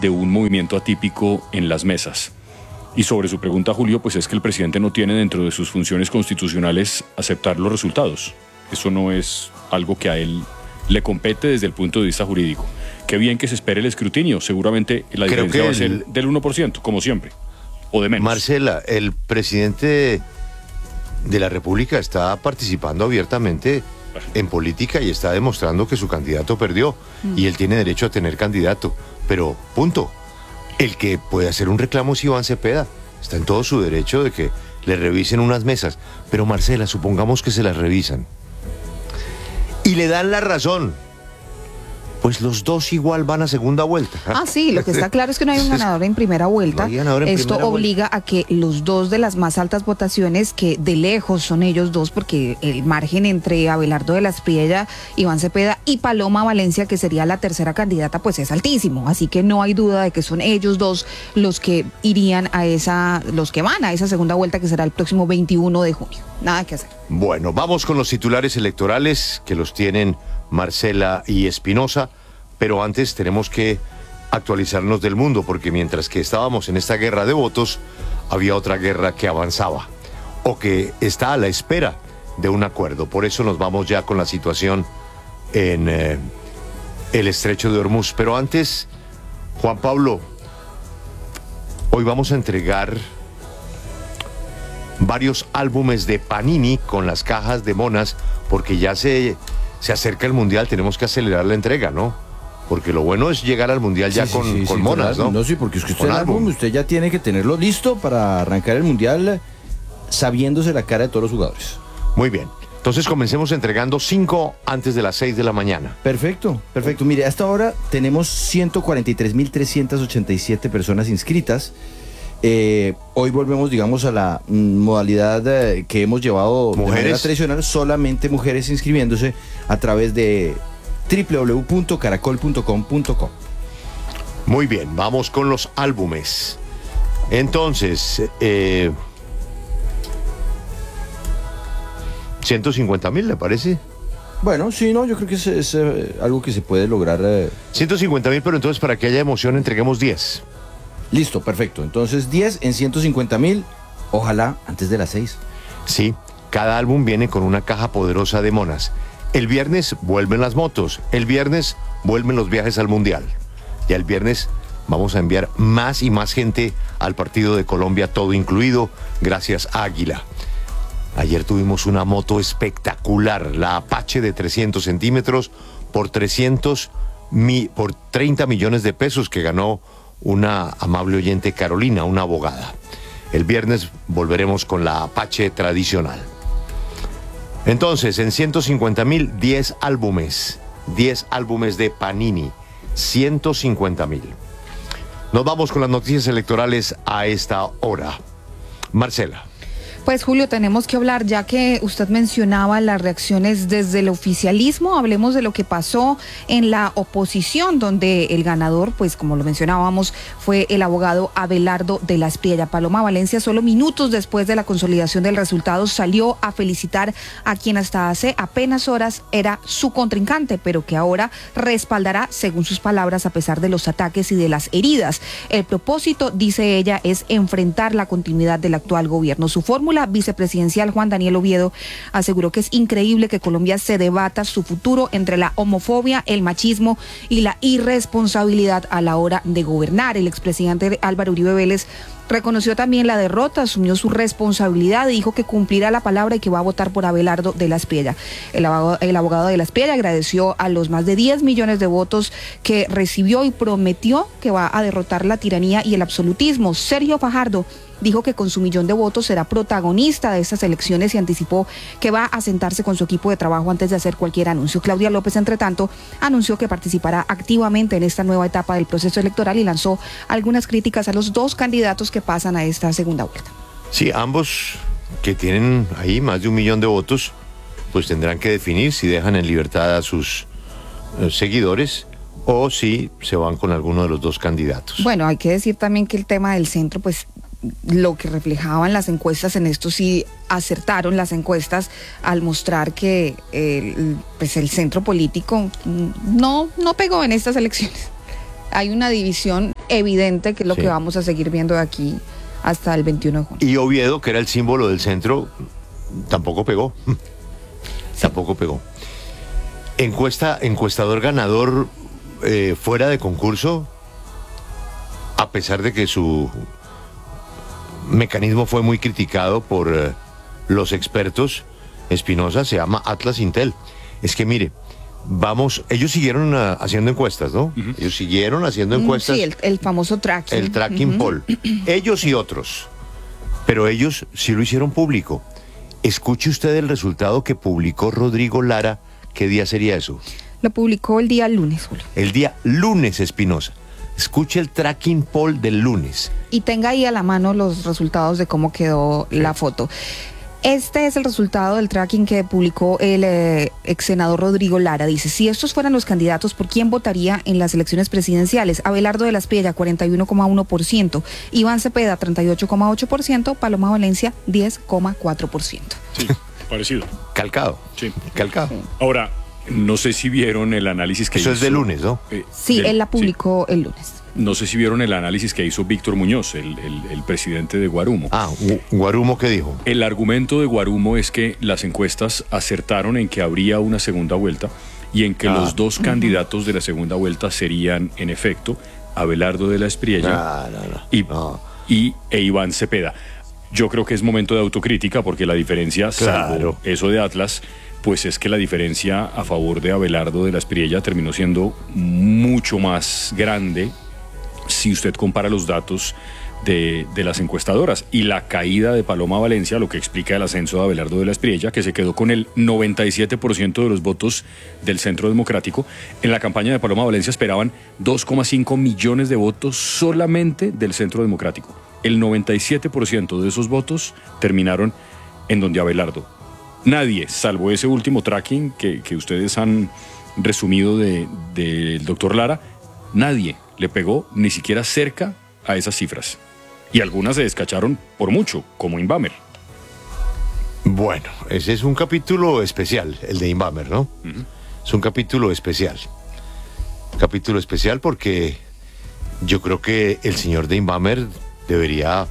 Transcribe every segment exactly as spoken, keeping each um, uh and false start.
de un movimiento atípico en las mesas. Y sobre su pregunta, Julio, pues es que el presidente no tiene dentro de sus funciones constitucionales aceptar los resultados. Eso no es algo que a él le compete desde el punto de vista jurídico. Qué bien que se espere el escrutinio. Seguramente la Creo diferencia que va a ser el... del uno por ciento, como siempre, o de menos. Marcela, el presidente de la República está participando abiertamente en política y está demostrando que su candidato perdió mm. y él tiene derecho a tener candidato. Pero, punto. El que puede hacer un reclamo es Iván Cepeda. Está en todo su derecho de que le revisen unas mesas. Pero Marcela, supongamos que se las revisan y le dan la razón. Pues los dos igual van a segunda vuelta. Ah, sí, lo que está claro es que no hay un ganador en primera vuelta. No en Esto primera obliga vuelta. a que los dos de las más altas votaciones, que de lejos son ellos dos, porque el margen entre Abelardo de la Espriella, Iván Cepeda y Paloma Valencia, que sería la tercera candidata, pues es altísimo. Así que no hay duda de que son ellos dos los que irían a esa, los que van a esa segunda vuelta, que será el próximo veintiuno de junio. Nada que hacer. Bueno, vamos con los titulares electorales que los tienen Marcela y Espinosa, pero antes tenemos que actualizarnos del mundo, porque mientras que estábamos en esta guerra de votos, había otra guerra que avanzaba, o que está a la espera de un acuerdo. Por eso nos vamos ya con la situación en eh, el Estrecho de Hormuz. Pero antes, Juan Pablo, hoy vamos a entregar varios álbumes de Panini con las cajas de monas, porque ya se... se acerca el Mundial, tenemos que acelerar la entrega, ¿no? Porque lo bueno es llegar al Mundial ya sí, con, sí, sí, con sí, monas, con ¿no? No, sí, porque es que usted, el álbum, usted ya tiene que tenerlo listo para arrancar el Mundial sabiéndose la cara de todos los jugadores. Muy bien. Entonces comencemos entregando cinco antes de las seis de la mañana. Perfecto, perfecto. Mire, hasta ahora tenemos ciento cuarenta y tres mil trescientas ochenta y siete personas inscritas. Eh, hoy volvemos, digamos, a la mm, modalidad eh, que hemos llevado mujeres. de manera tradicional, solamente mujeres inscribiéndose a través de doble u doble u doble u punto caracol punto com punto co. Muy bien, vamos con los álbumes. Entonces, eh, ciento cincuenta mil, ¿le parece? Bueno, sí, no, yo creo que es, es eh, algo que se puede lograr. Eh. ciento cincuenta mil, pero entonces para que haya emoción entreguemos diez. Listo, perfecto. Entonces diez en ciento cincuenta mil, ojalá antes de las seis. Sí, cada álbum viene con una caja poderosa de monas. El viernes vuelven las motos, el viernes vuelven los viajes al Mundial. Y el viernes vamos a enviar más y más gente al partido de Colombia, todo incluido, gracias a Águila. Ayer tuvimos una moto espectacular, la Apache de trescientos centímetros por trescientos mi, por treinta millones de pesos que ganó una amable oyente, Carolina, una abogada. El viernes volveremos con la Apache tradicional. Entonces, en ciento cincuenta mil, diez álbumes, diez álbumes de Panini, ciento cincuenta mil. Nos vamos con las noticias electorales a esta hora. Marcela. Pues Julio, tenemos que hablar, ya que usted mencionaba las reacciones desde el oficialismo, hablemos de lo que pasó en la oposición, donde el ganador, pues como lo mencionábamos, fue el abogado Abelardo de la Espriella. Paloma Valencia, solo minutos después de la consolidación del resultado, salió a felicitar a quien hasta hace apenas horas era su contrincante, pero que ahora respaldará, según sus palabras, a pesar de los ataques y de las heridas. El propósito, dice ella, es enfrentar la continuidad del actual gobierno. Su fórmula vicepresidencial, Juan Daniel Oviedo, aseguró que es increíble que Colombia se debata su futuro entre la homofobia, el machismo y la irresponsabilidad a la hora de gobernar. El expresidente Álvaro Uribe Vélez reconoció también la derrota, asumió su responsabilidad y dijo que cumplirá la palabra y que va a votar por Abelardo de la Espriella. El abogado, el abogado de la Espriella agradeció a los más de diez millones de votos que recibió y prometió que va a derrotar la tiranía y el absolutismo. Sergio Fajardo dijo que con su millón de votos será protagonista de estas elecciones y anticipó que va a sentarse con su equipo de trabajo antes de hacer cualquier anuncio. Claudia López, entre tanto, anunció que participará activamente en esta nueva etapa del proceso electoral y lanzó algunas críticas a los dos candidatos que pasan a esta segunda vuelta. Sí, ambos que tienen ahí más de un millón de votos, pues tendrán que definir si dejan en libertad a sus eh, seguidores o si se van con alguno de los dos candidatos. Bueno, hay que decir también que el tema del centro, pues lo que reflejaban las encuestas, en esto sí acertaron las encuestas al mostrar que el, pues el centro político no, no pegó en estas elecciones. Hay una división evidente, que es lo Sí. que vamos a seguir viendo de aquí hasta el veintiuno de junio. Y Oviedo, que era el símbolo del centro, tampoco pegó. Tampoco pegó. Encuesta, encuestador ganador eh, fuera de concurso, a pesar de que su mecanismo fue muy criticado por eh, los expertos, Espinosa, se llama Atlas Intel. Es que mire, vamos, ellos siguieron uh, haciendo encuestas, ¿no? Uh-huh. Ellos siguieron haciendo encuestas. Sí, el, el famoso tracking. El tracking uh-huh. poll. Ellos y otros. Pero ellos sí lo hicieron público. Escuche usted el resultado que publicó Rodrigo Lara. ¿Qué día sería eso? Lo publicó el día lunes, Julio. El día lunes, Espinosa. Escuche el tracking poll del lunes. Y tenga ahí a la mano los resultados de cómo quedó sí. la foto. Este es el resultado del tracking que publicó el eh, ex senador Rodrigo Lara. Dice, si estos fueran los candidatos, ¿por quién votaría en las elecciones presidenciales? Abelardo de la Espriella, cuarenta y uno coma uno por ciento. Iván Cepeda, treinta y ocho coma ocho por ciento. Paloma Valencia, diez coma cuatro por ciento. Sí, parecido. Calcado. Sí. Calcado. Sí. Ahora, no sé si vieron el análisis que Eso hizo. Eso es de lunes, ¿no? Eh, sí, del, él la publicó sí. el lunes. No sé si vieron el análisis que hizo Víctor Muñoz, el, el, el presidente de Guarumo. Ah, Guarumo, ¿qué dijo? El argumento de Guarumo es que las encuestas acertaron en que habría una segunda vuelta y en que ah. los dos uh-huh. candidatos de la segunda vuelta serían, en efecto, Abelardo de la Espriella no, no, no, y, no. y e Iván Cepeda. Yo creo que es momento de autocrítica porque la diferencia, claro. salvo eso de Atlas, pues es que la diferencia a favor de Abelardo de la Espriella terminó siendo mucho más grande si usted compara los datos de, de las encuestadoras. Y la caída de Paloma Valencia, lo que explica el ascenso de Abelardo de la Espriella, que se quedó con el noventa y siete por ciento de los votos del Centro Democrático. En la campaña de Paloma Valencia esperaban dos coma cinco millones de votos solamente del Centro Democrático. El noventa y siete por ciento de esos votos terminaron en donde Abelardo. Nadie, salvo ese último tracking que, que ustedes han resumido del de, de doctor Lara, nadie le pegó ni siquiera cerca a esas cifras. Y algunas se descacharon por mucho, como Inbamer. Bueno, ese es un capítulo especial, el de Inbamer, ¿no? Uh-huh. Es un capítulo especial. Capítulo especial porque yo creo que el señor de Inbamer debería,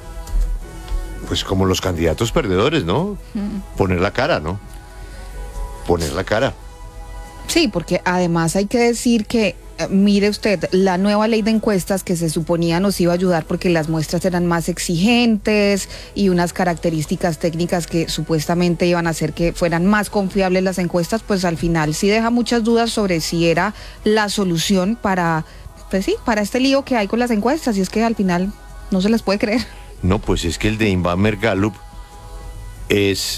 pues como los candidatos perdedores, ¿no? Uh-huh. Poner la cara, ¿no? Poner la cara. Sí, porque además hay que decir que mire usted, la nueva ley de encuestas que se suponía nos iba a ayudar porque las muestras eran más exigentes y unas características técnicas que supuestamente iban a hacer que fueran más confiables las encuestas, pues al final sí deja muchas dudas sobre si era la solución para, pues sí, para este lío que hay con las encuestas, y es que al final no se les puede creer. No, pues es que el de Inbamer Gallup es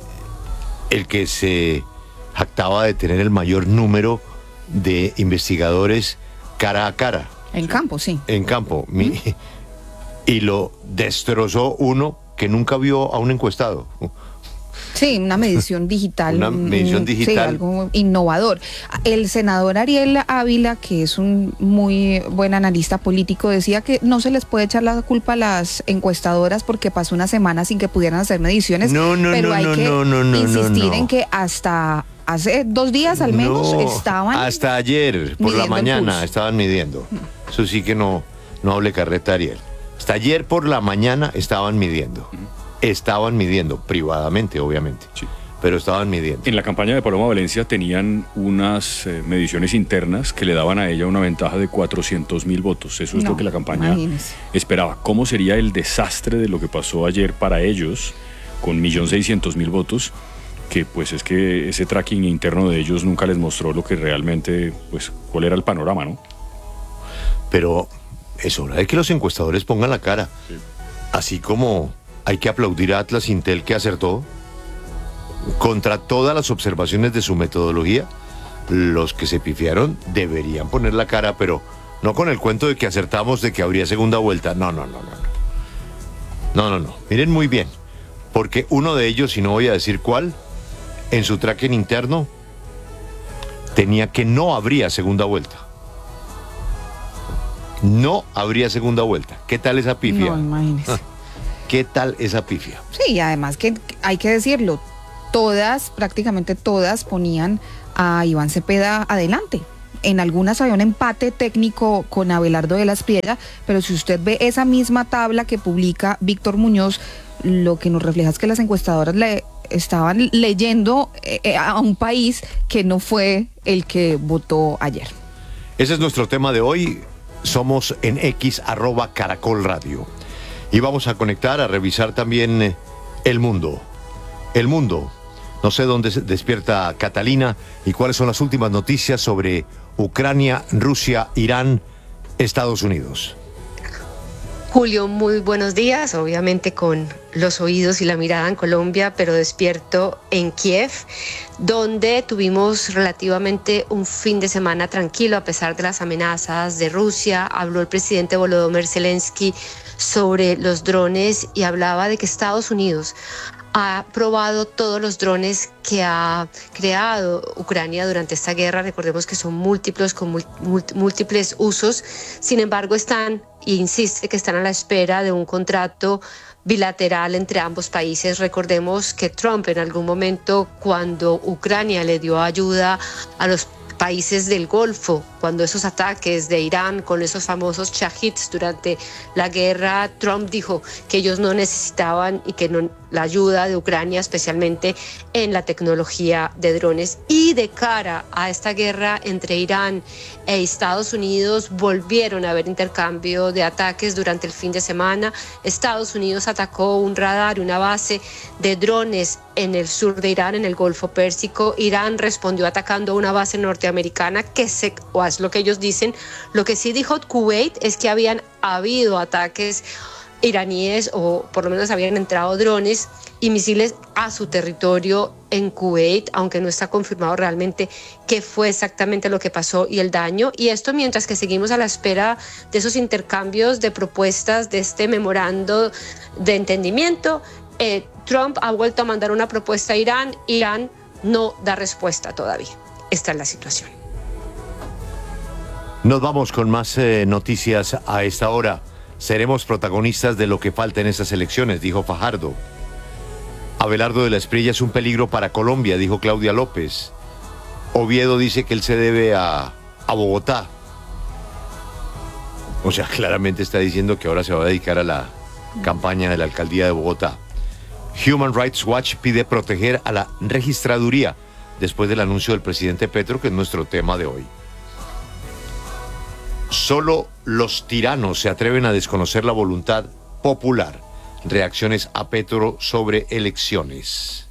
el que se jactaba de tener el mayor número de investigadores cara a cara. En campo, sí. En campo. ¿Mm? Mi, y lo destrozó uno que nunca vio a un encuestado. Sí, una medición digital. Una medición digital. Sí, algo innovador. El senador Ariel Ávila, que es un muy buen analista político, decía que no se les puede echar la culpa a las encuestadoras porque pasó una semana sin que pudieran hacer mediciones. No, no, pero no, hay no, que no, no, no, insistir no, no. en que hasta hace dos días al menos no, estaban. Hasta ayer, por la mañana, estaban midiendo. Eso sí que no, no hable carreta, Ariel. Hasta ayer por la mañana estaban midiendo. Estaban midiendo, privadamente, obviamente. Sí. Pero estaban midiendo. En la campaña de Paloma Valencia tenían unas eh, mediciones internas que le daban a ella una ventaja de cuatrocientos mil votos. Eso es no, lo que la campaña imagínese. esperaba. ¿Cómo sería el desastre de lo que pasó ayer para ellos con un millón seiscientos mil votos? Que pues es que ese tracking interno de ellos nunca les mostró lo que realmente, pues, cuál era el panorama, ¿no? Pero es hora de que los encuestadores pongan la cara. Sí. Así como hay que aplaudir a Atlas Intel, que acertó contra todas las observaciones de su metodología. Los que se pifiaron deberían poner la cara, pero no con el cuento de que acertamos de que habría segunda vuelta. No, no, no, no. No, no, no. Miren muy bien, porque uno de ellos, y no voy a decir cuál, en su tracking interno tenía que no habría segunda vuelta. No habría segunda vuelta. ¿Qué tal esa pifia? No, imagínese. ¿Qué tal esa pifia? Sí, y además que hay que decirlo, todas, prácticamente todas ponían a Iván Cepeda adelante. en algunas había un empate técnico con Abelardo de la Espriella, pero si usted ve esa misma tabla que publica Víctor Muñoz, lo que nos refleja es que las encuestadoras le estaban leyendo eh, a un país que no fue el que votó ayer. Ese es nuestro tema de hoy. Somos en X, arroba Caracol Radio. Y vamos a conectar, a revisar también el mundo. El mundo. No sé dónde se despierta Catalina y cuáles son las últimas noticias sobre Ucrania, Rusia, Irán, Estados Unidos. Julio, muy buenos días, obviamente con los oídos y la mirada en Colombia, pero despierto en Kiev, donde tuvimos relativamente un fin de semana tranquilo a pesar de las amenazas de Rusia. Habló el presidente Volodymyr Zelensky sobre los drones y hablaba de que Estados Unidos ha probado todos los drones que ha creado Ucrania durante esta guerra. Recordemos que son múltiples, con múltiples usos. Sin embargo, están, e insiste que están a la espera de un contrato bilateral entre ambos países. Recordemos que Trump en algún momento, cuando Ucrania le dio ayuda a los países del Golfo, cuando esos ataques de Irán con esos famosos shahids durante la guerra, Trump dijo que ellos no necesitaban y que no, la ayuda de Ucrania, especialmente en la tecnología de drones. Y de cara a esta guerra entre Irán e Estados Unidos, volvieron a haber intercambio de ataques durante el fin de semana. Estados Unidos atacó un radar y una base de drones en el sur de Irán, en el Golfo Pérsico. Irán respondió atacando una base norteamericana que se, o es lo que ellos dicen. Lo que sí dijo Kuwait es que habían habido ataques iraníes, o por lo menos habían entrado drones y misiles a su territorio en Kuwait, aunque no está confirmado realmente qué fue exactamente lo que pasó y el daño. Y esto mientras que seguimos a la espera de esos intercambios de propuestas, de este memorando de entendimiento. Eh, Trump ha vuelto a mandar una propuesta a Irán. Irán no da respuesta todavía. Esta es la situación. Nos vamos con más eh, noticias a esta hora. Seremos protagonistas de lo que falta en estas elecciones, dijo Fajardo. Abelardo de la Espriella es un peligro para Colombia, dijo Claudia López. Oviedo dice que él se debe a, a Bogotá. O sea, claramente está diciendo que ahora se va a dedicar a la campaña de la alcaldía de Bogotá. Human Rights Watch pide proteger a la registraduría después del anuncio del presidente Petro, que es nuestro tema de hoy. Solo los tiranos se atreven a desconocer la voluntad popular. Reacciones a Petro sobre elecciones.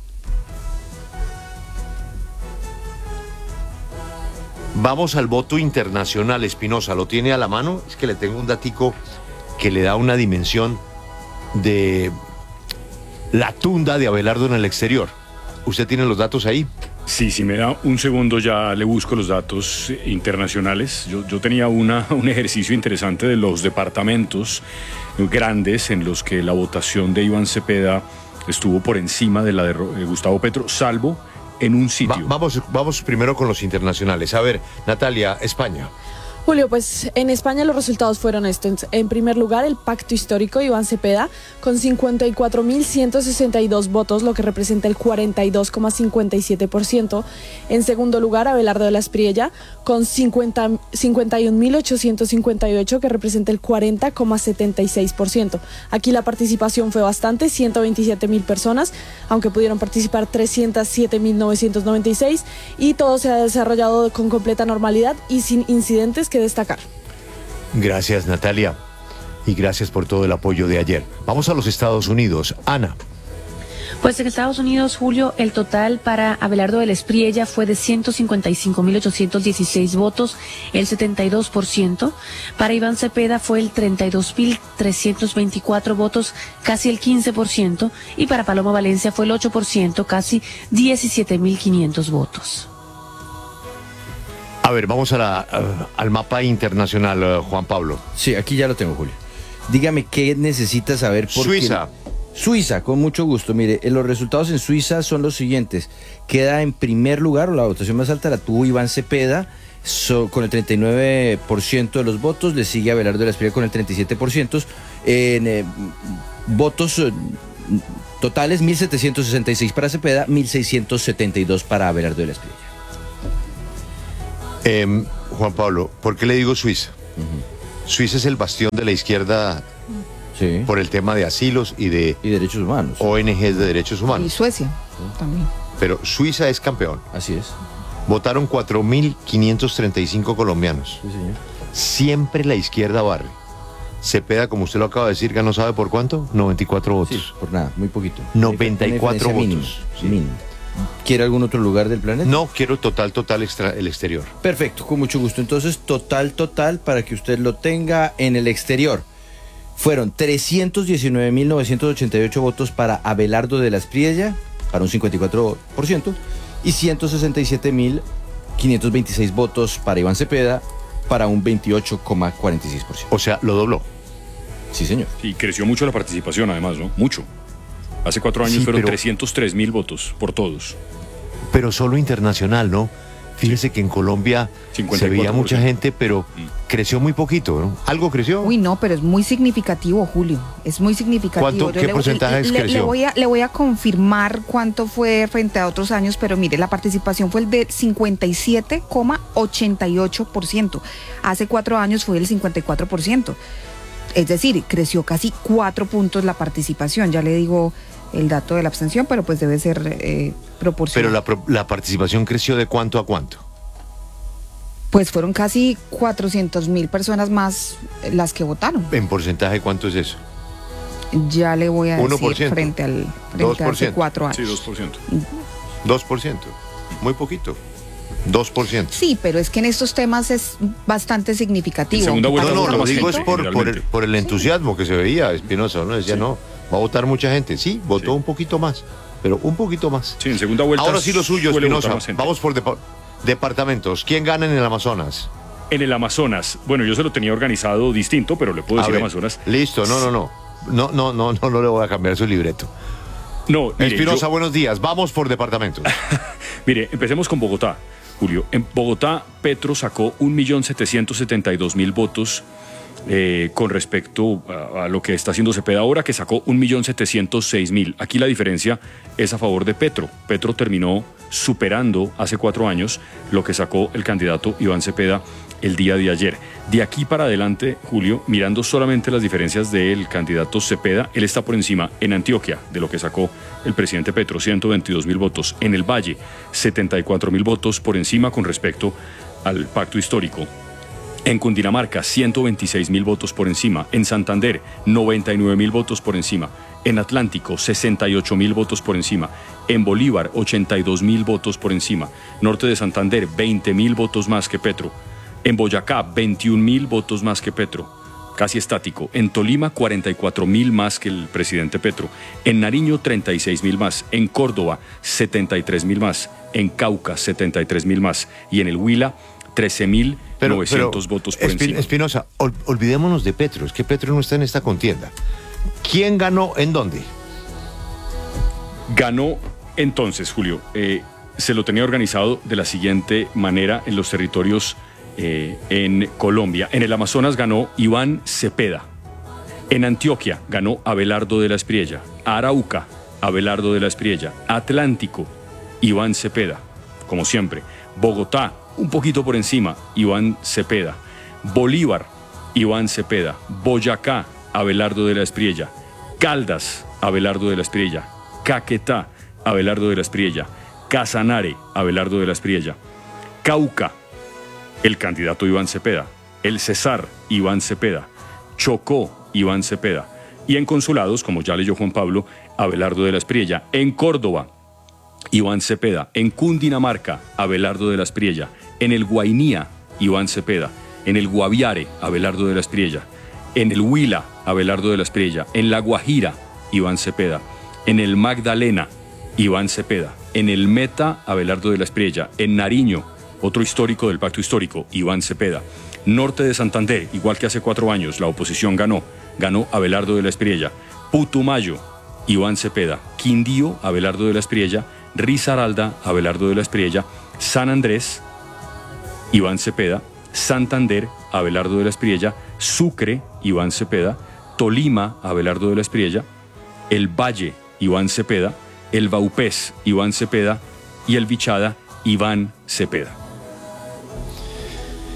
Vamos al voto internacional. Espinosa, ¿lo tiene a la mano? Es que le tengo un datico que le da una dimensión de la tunda de Abelardo en el exterior. ¿Usted tiene los datos ahí? Sí, si me da un segundo ya le busco los datos internacionales. Yo, yo tenía una, un ejercicio interesante de los departamentos grandes en los que la votación de Iván Cepeda estuvo por encima de la de Gustavo Petro, salvo en un sitio. Va, vamos, vamos primero con los internacionales. A ver, Natalia, España. Julio, pues en España los resultados fueron estos. En primer lugar, el pacto histórico Iván Cepeda, con cincuenta y cuatro mil ciento sesenta y dos votos, lo que representa el cuarenta y dos coma cincuenta y siete por ciento. En segundo lugar, Abelardo de la Espriella, con cincuenta, cincuenta y un mil ochocientos cincuenta y ocho, que representa el cuarenta coma setenta y seis por ciento. Aquí la participación fue bastante, ciento veintisiete mil personas, aunque pudieron participar trescientos siete mil novecientos noventa y seis, y todo se ha desarrollado con completa normalidad y sin incidentes que destacar. Gracias, Natalia, y gracias por todo el apoyo de ayer. Vamos a los Estados Unidos. Ana. Pues en Estados Unidos, Julio, el total para Abelardo de la Espriella fue de ciento cincuenta y cinco mil ochocientos dieciséis votos, el setenta y dos por ciento. Para Iván Cepeda fue el treinta y dos mil trescientos veinticuatro votos, casi el quince por ciento. Y para Paloma Valencia fue el ocho por ciento, casi diecisiete mil quinientos votos. A ver, vamos a la, uh, al mapa internacional, uh, Juan Pablo. Sí, aquí ya lo tengo, Julio. Dígame qué necesita saber por Suiza. Qué... Suiza, con mucho gusto. Mire, los resultados en Suiza son los siguientes. Queda en primer lugar, o la votación más alta la tuvo Iván Cepeda, so, con el treinta y nueve por ciento de los votos. Le sigue Abelardo de la Espriella con el treinta y siete por ciento. En eh, votos eh, totales, mil setecientos sesenta y seis para Cepeda, mil seiscientos setenta y dos para Abelardo de la Espriella. Eh, Juan Pablo, ¿por qué le digo Suiza? Uh-huh. Suiza es el bastión de la izquierda sí. por el tema de asilos y de y derechos humanos. O N Ges de derechos humanos. Y Suecia sí. también. Pero Suiza es campeón. Así es. Votaron cuatro mil quinientos treinta y cinco colombianos. Sí, señor. Siempre la izquierda barre. Cepeda, como usted lo acaba de decir, ¿no sabe por cuánto? noventa y cuatro votos. Sí, por nada, muy poquito. noventa y cuatro votos. Mínimo, sí. mínimo. ¿Quiere algún otro lugar del planeta? No, quiero total, total extra, el exterior. Perfecto, con mucho gusto. Entonces, total, total, para que usted lo tenga en el exterior. Fueron trescientos diecinueve mil novecientos ochenta y ocho votos para Abelardo de la Espriella, para un cincuenta y cuatro por ciento, y ciento sesenta y siete mil quinientos veintiséis votos para Iván Cepeda, para un veintiocho coma cuarenta y seis por ciento. O sea, lo dobló. Sí, señor. Y creció mucho la participación, además, ¿no? Mucho. Hace cuatro años sí, fueron pero, trescientos tres mil votos por todos. Pero solo internacional, ¿no? Fíjese sí. que en Colombia se veía mucha gente, pero mm. creció muy poquito, ¿no? ¿Algo creció? Uy, no, pero es muy significativo, Julio. Es muy significativo. ¿Cuánto, ¿Qué le, porcentaje le, creció? Le voy, a, le voy a confirmar cuánto fue frente a otros años, pero mire, la participación fue el de cincuenta y siete coma ochenta y ocho por ciento. Hace cuatro años fue el cincuenta y cuatro por ciento. Es decir, creció casi cuatro puntos la participación. Ya le digo el dato de la abstención, pero pues debe ser eh, proporcional. Pero la, la participación creció ¿de cuánto a cuánto? Pues fueron casi cuatrocientas mil personas más las que votaron. ¿En porcentaje cuánto es eso? Ya le voy a uno por ciento, decir frente al frente dos por ciento. A hace cuatro años. Sí, dos por ciento. dos por ciento, muy poquito. dos por ciento. Sí, pero es que en estos temas es bastante significativo. Segunda vuelta no, no, lo digo gente, es por, por, el, por el entusiasmo sí. que se veía, Espinosa, ¿no? Decía, sí. no, va a votar mucha gente. Sí, votó sí. un poquito más, pero un poquito más. Sí, en segunda vuelta. Ahora sí lo suyo, Espinosa. Vamos por depa- departamentos. ¿Quién gana en el Amazonas? En el Amazonas, bueno, yo se lo tenía organizado distinto, pero le puedo a decir ver, Amazonas. Listo, no, no, no. No, no, no, no, no le voy a cambiar su libreto. No, Espinosa, yo... buenos días. Vamos por departamentos. Mire, empecemos con Bogotá. Julio, en Bogotá, Petro sacó un millón setecientos setenta y dos mil votos eh, con respecto a, a lo que está haciendo Cepeda ahora, que sacó un millón setecientos seis mil. Aquí la diferencia es a favor de Petro. Petro terminó superando hace cuatro años lo que sacó el candidato Iván Cepeda el día de ayer. De aquí para adelante, Julio, mirando solamente las diferencias del candidato Cepeda, él está por encima en Antioquia de lo que sacó el presidente Petro, ciento veintidós mil votos. En el Valle, setenta y cuatro mil votos por encima con respecto al pacto histórico. En Cundinamarca, ciento veintiséis mil votos por encima. En Santander, noventa y nueve mil votos por encima. En Atlántico, sesenta y ocho mil votos por encima. En Bolívar, ochenta y dos mil votos por encima. Norte de Santander, veinte mil votos más que Petro. En Boyacá, veintiún mil votos más que Petro, casi estático. En Tolima, cuarenta y cuatro mil más que el presidente Petro. En Nariño, treinta y seis mil más. En Córdoba, setenta y tres mil más. En Cauca, setenta y tres mil más. Y en el Huila, trece mil novecientos votos por Espin- encima. Espinosa, ol- olvidémonos de Petro, es que Petro no está en esta contienda. ¿Quién ganó en dónde? Ganó entonces, Julio, eh, se lo tenía organizado de la siguiente manera en los territorios eh, en Colombia. En el Amazonas ganó Iván Cepeda. En Antioquia ganó Abelardo de la Espriella. Arauca, Abelardo de la Espriella. Atlántico, Iván Cepeda, como siempre. Bogotá, un poquito por encima, Iván Cepeda. Bolívar, Iván Cepeda. Boyacá, Abelardo de la Espriella. Caldas, Abelardo de la Espriella. Caquetá, Abelardo de la Espriella. Casanare, Abelardo de la Espriella. Cauca, el candidato Iván Cepeda. El Cesar, Iván Cepeda. Chocó, Iván Cepeda. Y en consulados, como ya leyó Juan Pablo, Abelardo de la Espriella. En Córdoba, Iván Cepeda. En Cundinamarca, Abelardo de la Espriella. En el Guainía, Iván Cepeda. En el Guaviare, Abelardo de la Espriella. En el Huila, Abelardo de la Espriella. En la Guajira, Iván Cepeda. En el Magdalena, Iván Cepeda. En el Meta, Abelardo de la Espriella. En Nariño, otro histórico del pacto histórico, Iván Cepeda. Norte de Santander, igual que hace cuatro años, la oposición ganó. Ganó Abelardo de la Espriella. Putumayo, Iván Cepeda. Quindío, Abelardo de la Espriella. Risaralda, Abelardo de la Espriella. San Andrés, Iván Cepeda. Santander, Abelardo de la Espriella. Sucre, Iván Cepeda. Tolima, Abelardo de la Espriella. El Valle, Iván Cepeda. El Vaupés, Iván Cepeda. Y el Vichada, Iván Cepeda.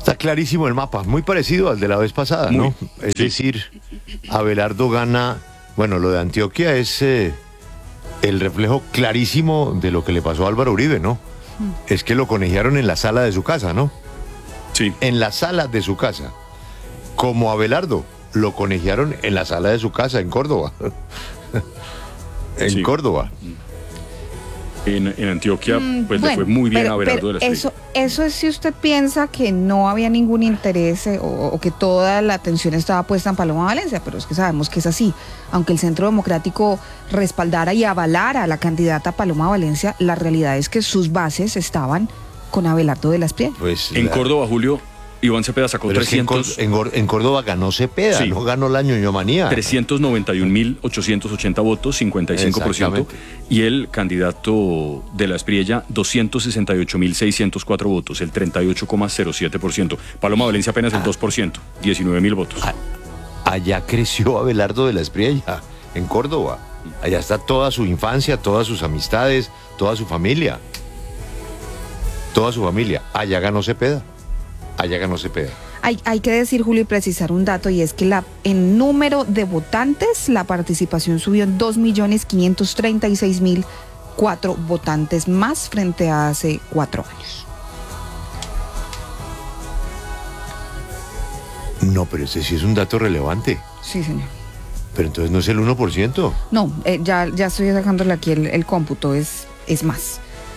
Está clarísimo el mapa, muy parecido al de la vez pasada, Muy, ¿no? Es sí. decir, Abelardo gana, bueno, lo de Antioquia es eh, el reflejo clarísimo de lo que le pasó a Álvaro Uribe, ¿no? Es que lo conejearon en la sala de su casa, ¿no? Sí. En la sala de su casa. Como Abelardo, lo conejearon en la sala de su casa en Córdoba. en Sí. Córdoba. En, en Antioquia, Mm, pues bueno, le fue muy bien pero- a Abelardo pero de la Espriella. eso, eso es si usted piensa que no había ningún interés eh, o, o que toda la atención estaba puesta en Paloma Valencia, pero es que sabemos que es así. Aunque el Centro Democrático respaldara y avalara a la candidata Paloma Valencia, la realidad es que sus bases estaban con Abelardo de la Espriella. Pues En la- Córdoba, Julio, Iván Cepeda sacó pero es que en, Cór- trescientos, en Gor- en Córdoba ganó Cepeda, Sí. no ganó la ñoñomanía. trescientos noventa y un mil ochocientos ochenta votos, cincuenta y cinco por ciento. Exactamente. Y el candidato de la Espriella, doscientos sesenta y ocho mil seiscientos cuatro votos, el treinta y ocho coma cero siete por ciento. Paloma Valencia apenas el dos por ciento, diecinueve mil votos. Ah. Allá creció Abelardo de la Espriella, en Córdoba. Allá está toda su infancia, todas sus amistades, toda su familia. Toda su familia. Allá ganó Cepeda. Allá ganó Cepeda. Hay, hay que decir, Julio, y precisar un dato, y es que la, en número de votantes, la participación subió en dos millones quinientos treinta y seis mil cuatro votantes más frente a hace cuatro años. No, pero ese sí es un dato relevante. Sí, señor. Pero entonces no es el uno por ciento. No, eh, ya, ya estoy sacándole aquí el, el cómputo, es, es más.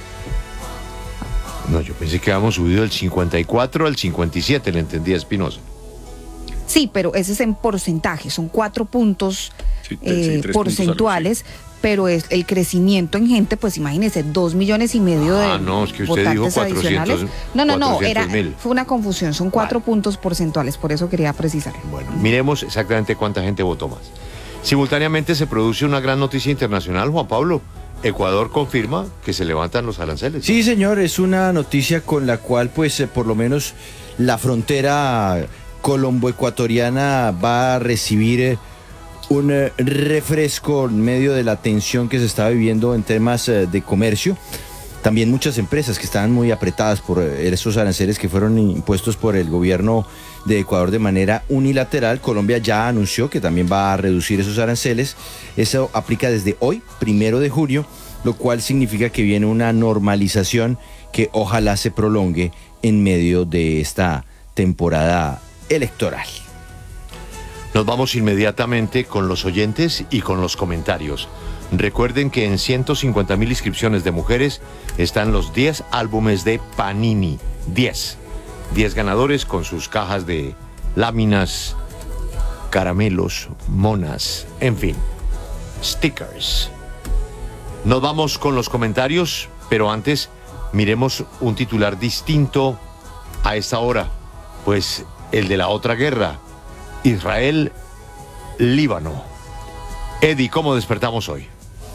No, yo pensé que habíamos subido del cincuenta y cuatro al cincuenta y siete, le entendí a Espinosa. Sí, pero ese es en porcentaje, son cuatro puntos Sí, eh, sí, tres puntos porcentuales, pero es el crecimiento en gente, pues imagínese, dos millones y medio de Ah, no, es que usted dijo votantes cuatrocientos, adicionales. No, no, no, era, cuatrocientos mil. fue una confusión, son cuatro Vale. puntos porcentuales, por eso quería precisar. Bueno, miremos exactamente cuánta gente votó más. Simultáneamente se produce una gran noticia internacional, Juan Pablo. Ecuador confirma que se levantan los aranceles. Sí, señor, es una noticia con la cual, pues, eh, por lo menos la frontera colombo-ecuatoriana va a recibir eh, un eh, refresco en medio de la tensión que se está viviendo en temas eh, de comercio. También muchas empresas que estaban muy apretadas por eh, esos aranceles que fueron impuestos por el gobierno de Ecuador de manera unilateral. Colombia ya anunció que también va a reducir esos aranceles. Eso aplica desde hoy, primero de junio, lo cual significa que viene una normalización que ojalá se prolongue en medio de esta temporada electoral. Nos vamos inmediatamente con los oyentes y con los comentarios. Recuerden que en ciento cincuenta mil inscripciones de mujeres están los diez álbumes de Panini. diez. diez ganadores con sus cajas de láminas, caramelos, monas, en fin, stickers. Nos vamos con los comentarios, pero antes miremos un titular distinto a esta hora, pues el de la otra guerra, Israel-Líbano. Eddie, ¿cómo despertamos hoy?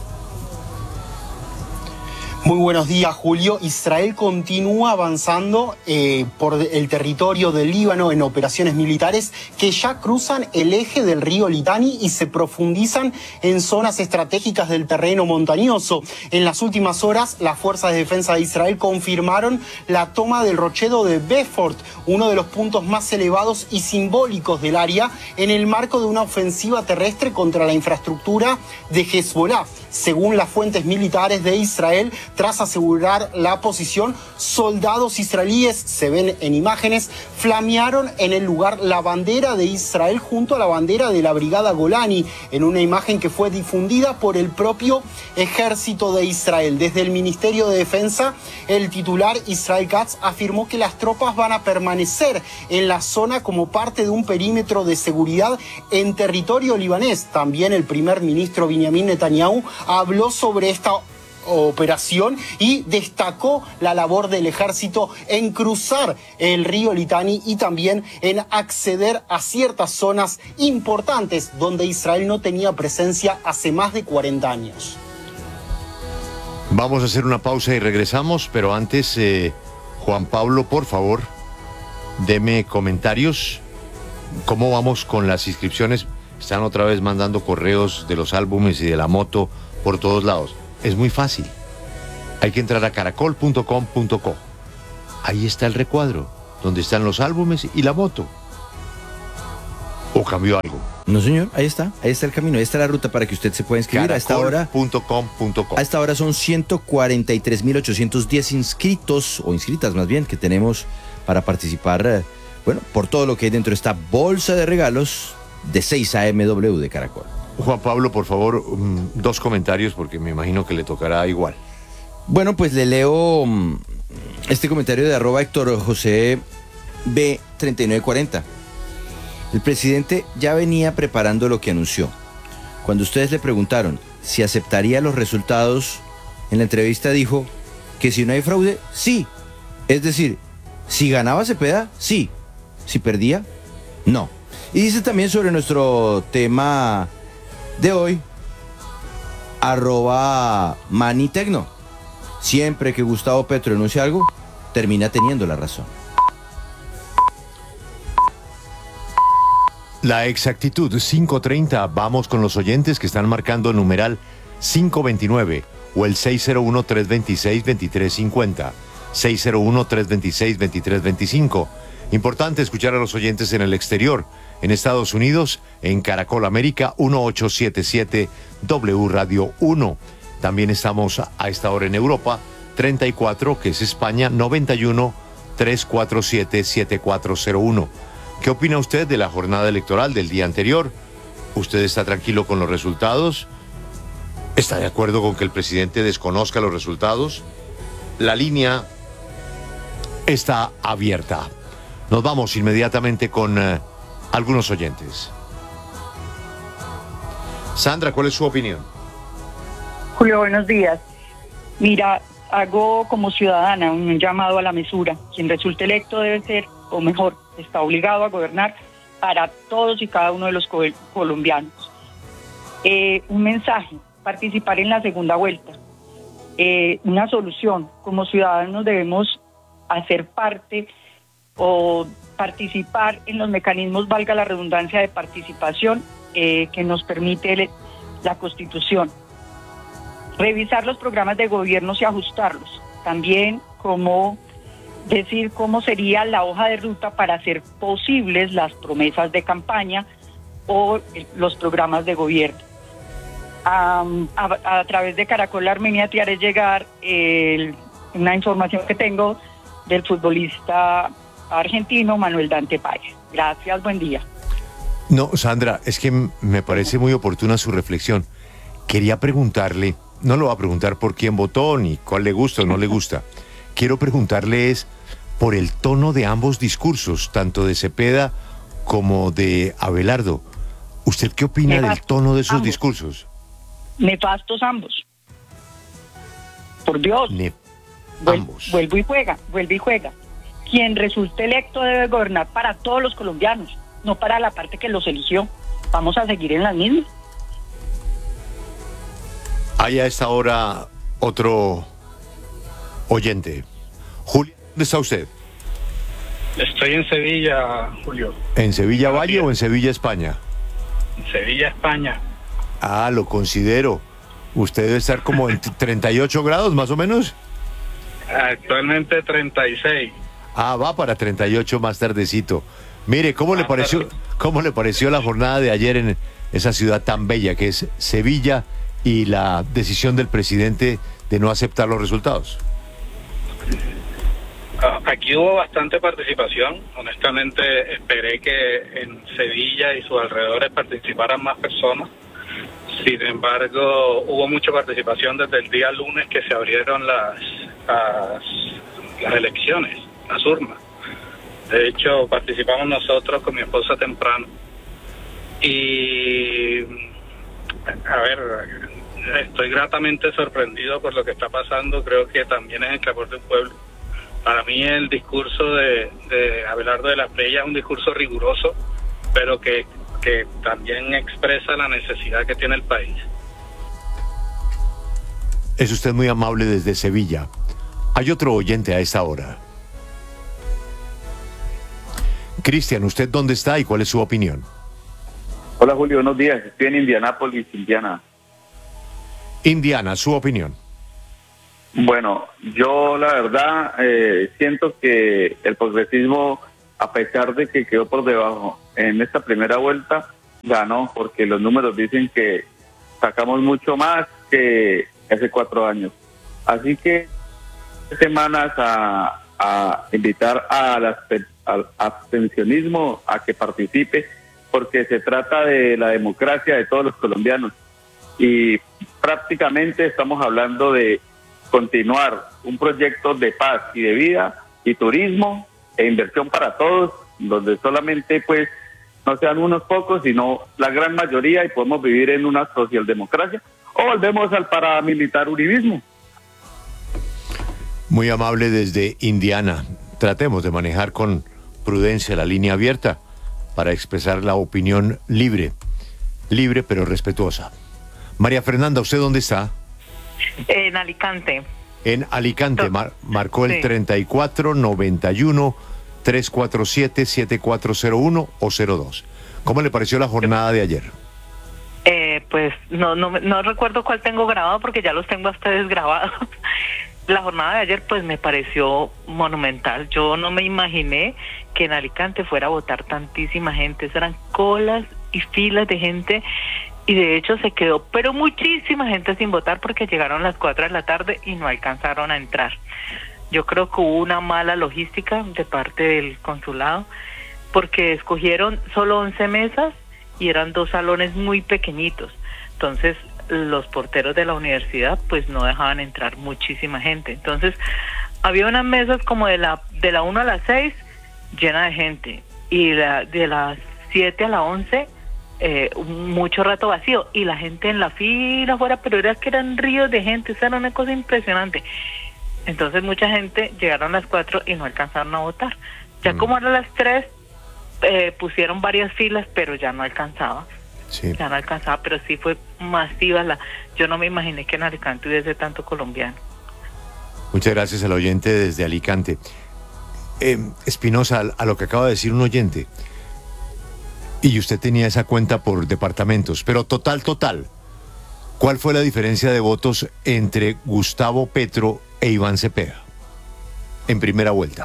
Muy buenos días, Julio. Israel continúa avanzando eh, por el territorio del Líbano en operaciones militares que ya cruzan el eje del río Litani y se profundizan en zonas estratégicas del terreno montañoso. En las últimas horas, las fuerzas de defensa de Israel confirmaron la toma del rochedo de Beaufort, uno de los puntos más elevados y simbólicos del área, en el marco de una ofensiva terrestre contra la infraestructura de Hezbollah. Según las fuentes militares de Israel, tras asegurar la posición, soldados israelíes, se ven en imágenes, flamearon en el lugar la bandera de Israel junto a la bandera de la Brigada Golani, en una imagen que fue difundida por el propio ejército de Israel. Desde el Ministerio de Defensa, el titular Israel Katz afirmó que las tropas van a permanecer en la zona como parte de un perímetro de seguridad en territorio libanés. También el primer ministro Benjamin Netanyahu habló sobre esta operación y destacó la labor del ejército en cruzar el río Litani y también en acceder a ciertas zonas importantes donde Israel no tenía presencia hace más de cuarenta años. Vamos a hacer una pausa y regresamos, pero antes, eh, Juan Pablo, por favor, deme comentarios. ¿Cómo vamos con las inscripciones? Están otra vez mandando correos de los álbumes y de la moto por todos lados. Es muy fácil. Hay que entrar a caracol punto com punto co. Ahí está el recuadro. donde están los álbumes y la moto. ¿O cambió algo? No, señor, ahí está, ahí está el camino, ahí está la ruta para que usted se pueda inscribir. A esta hora, punto com punto co. a esta hora son ciento cuarenta y tres mil ochocientos diez inscritos, o inscritas más bien, que tenemos para participar, eh, bueno, por todo lo que hay dentro de esta bolsa de regalos de seis A M W de Caracol. Juan Pablo, por favor, um, dos comentarios, porque me imagino que le tocará igual. Bueno, pues le leo um, este comentario de arroba Héctor José B treinta y nueve cuarenta. El presidente ya venía preparando lo que anunció. Cuando ustedes le preguntaron si aceptaría los resultados, en la entrevista dijo que si no hay fraude, sí. Es decir, si ganaba Cepeda, sí. Si perdía, no. Y dice también sobre nuestro tema de hoy, arroba Manitecno. Siempre que Gustavo Petro enuncia algo, termina teniendo la razón. La exactitud, cinco treinta. Vamos con los oyentes que están marcando el numeral cinco veintinueve o el seis cero uno, tres dos seis, dos tres cinco cero. seis cero uno, tres dos seis, dos tres dos cinco. Importante escuchar a los oyentes en el exterior. En Estados Unidos, en Caracol América, dieciocho setenta y siete W Radio uno. También estamos a esta hora en Europa, treinta y cuatro, que es España, noventa y uno, trescientos cuarenta y siete, setenta y cuatro cero uno. ¿Qué opina usted de la jornada electoral del día anterior? ¿Usted está tranquilo con los resultados? ¿Está de acuerdo con que el presidente desconozca los resultados? La línea está abierta. Nos vamos inmediatamente con uh, algunos oyentes. Sandra, ¿cuál es su opinión? Julio, buenos días. Mira, hago como ciudadana un llamado a la mesura. Quien resulte electo debe ser, o mejor, está obligado a gobernar para todos y cada uno de los co- colombianos. Eh, un mensaje, participar en la segunda vuelta. Eh, una solución, como ciudadanos debemos hacer parte o participar en los mecanismos, valga la redundancia, de participación eh, que nos permite el, la Constitución. Revisar los programas de gobierno y ajustarlos. También como decir cómo sería la hoja de ruta para hacer posibles las promesas de campaña o los programas de gobierno. Um, a, a través de Caracol Armenia te haré llegar el, una información que tengo del futbolista argentino Manuel Dante Páez. Gracias, buen día. No, Sandra, es que me parece muy oportuna su reflexión. Quería preguntarle, no lo va a preguntar por quién votó ni cuál le gusta o no le gusta. Quiero preguntarle es por el tono de ambos discursos, tanto de Cepeda como de Abelardo. ¿Usted qué opina Nefastos, del tono de esos ambos. discursos? Nefastos ambos. Por Dios. Ne Vuel ambos. Vuelvo y juega, vuelve y juega. Quien resulte electo debe gobernar para todos los colombianos, no para la parte que los eligió. Vamos a seguir en las mismas. Hay a esta hora otro oyente. Julio, ¿dónde está usted? Estoy en Sevilla, Julio. ¿En Sevilla Valle o en Sevilla, España? En Sevilla, España. Ah, lo considero. ¿Usted debe estar como en treinta y ocho grados, más o menos? Actualmente treinta y seis. Ah, va para treinta y ocho más tardecito. Mire, ¿cómo le pareció, cómo le pareció la jornada de ayer en esa ciudad tan bella que es Sevilla y la decisión del presidente de no aceptar los resultados? Aquí hubo bastante participación. Honestamente, esperé que en Sevilla y sus alrededores participaran más personas. Sin embargo, hubo mucha participación desde el día lunes que se abrieron las, las, las elecciones, las urnas. De hecho, participamos nosotros con mi esposa temprano. Y, a ver, estoy gratamente sorprendido por lo que está pasando. Creo que también es el clamor del pueblo. Para mí el discurso de, de Abelardo de la Espriella es un discurso riguroso, pero que, que también expresa la necesidad que tiene el país. Es usted muy amable desde Sevilla. Hay otro oyente a esta hora. Cristian, ¿usted dónde está y cuál es su opinión? Hola Julio, buenos días. Estoy en Indianápolis, Indiana. Indiana, su opinión. Bueno, yo la verdad eh, siento que el progresismo, a pesar de que quedó por debajo en esta primera vuelta, ganó, porque los números dicen que sacamos mucho más que hace cuatro años. Así que semanas a, a invitar al, al abstencionismo a que participe, porque se trata de la democracia de todos los colombianos. Y prácticamente estamos hablando de continuar un proyecto de paz y de vida y turismo e inversión para todos, donde solamente pues no sean unos pocos, sino la gran mayoría, y podemos vivir en una socialdemocracia, o volvemos al paramilitar uribismo. Muy amable desde Indiana. Tratemos de manejar con prudencia la línea abierta para expresar la opinión libre, libre pero respetuosa. María Fernanda, ¿usted dónde está? En Alicante. En Alicante, mar, marcó el sí. treinta y cuatro noventa y uno trescientos cuarenta y siete setenta y cuatro cero uno o cero dos. ¿Cómo le pareció la jornada de ayer? Eh, pues no, no no recuerdo cuál tengo grabado, porque ya los tengo a ustedes grabados. La jornada de ayer pues me pareció monumental. Yo no me imaginé que en Alicante fuera a votar tantísima gente. Eran colas y filas de gente, y de hecho se quedó pero muchísima gente sin votar, porque llegaron las cuatro de la tarde y no alcanzaron a entrar. Yo creo que hubo una mala logística de parte del consulado, porque escogieron solo once mesas y eran dos salones muy pequeñitos. Entonces los porteros de la universidad pues no dejaban entrar muchísima gente. Entonces había unas mesas como de la de la una a las seis llena de gente, y la, de las siete a la once eh, mucho rato vacío, y la gente en la fila afuera, pero era que eran ríos de gente. Esa era una cosa impresionante. Entonces mucha gente llegaron a las cuatro y no alcanzaron a votar. Ya mm. como a las tres eh, pusieron varias filas, pero ya no alcanzaba. Sí. Ya no alcanzaba, pero sí fue masiva la... Yo no me imaginé que en Alicante hubiese tanto colombiano. Muchas gracias al oyente desde Alicante. Eh, Espinosa, a lo que acaba de decir un oyente, y usted tenía esa cuenta por departamentos, pero total, total, ¿cuál fue la diferencia de votos entre Gustavo Petro e Iván Cepeda en primera vuelta?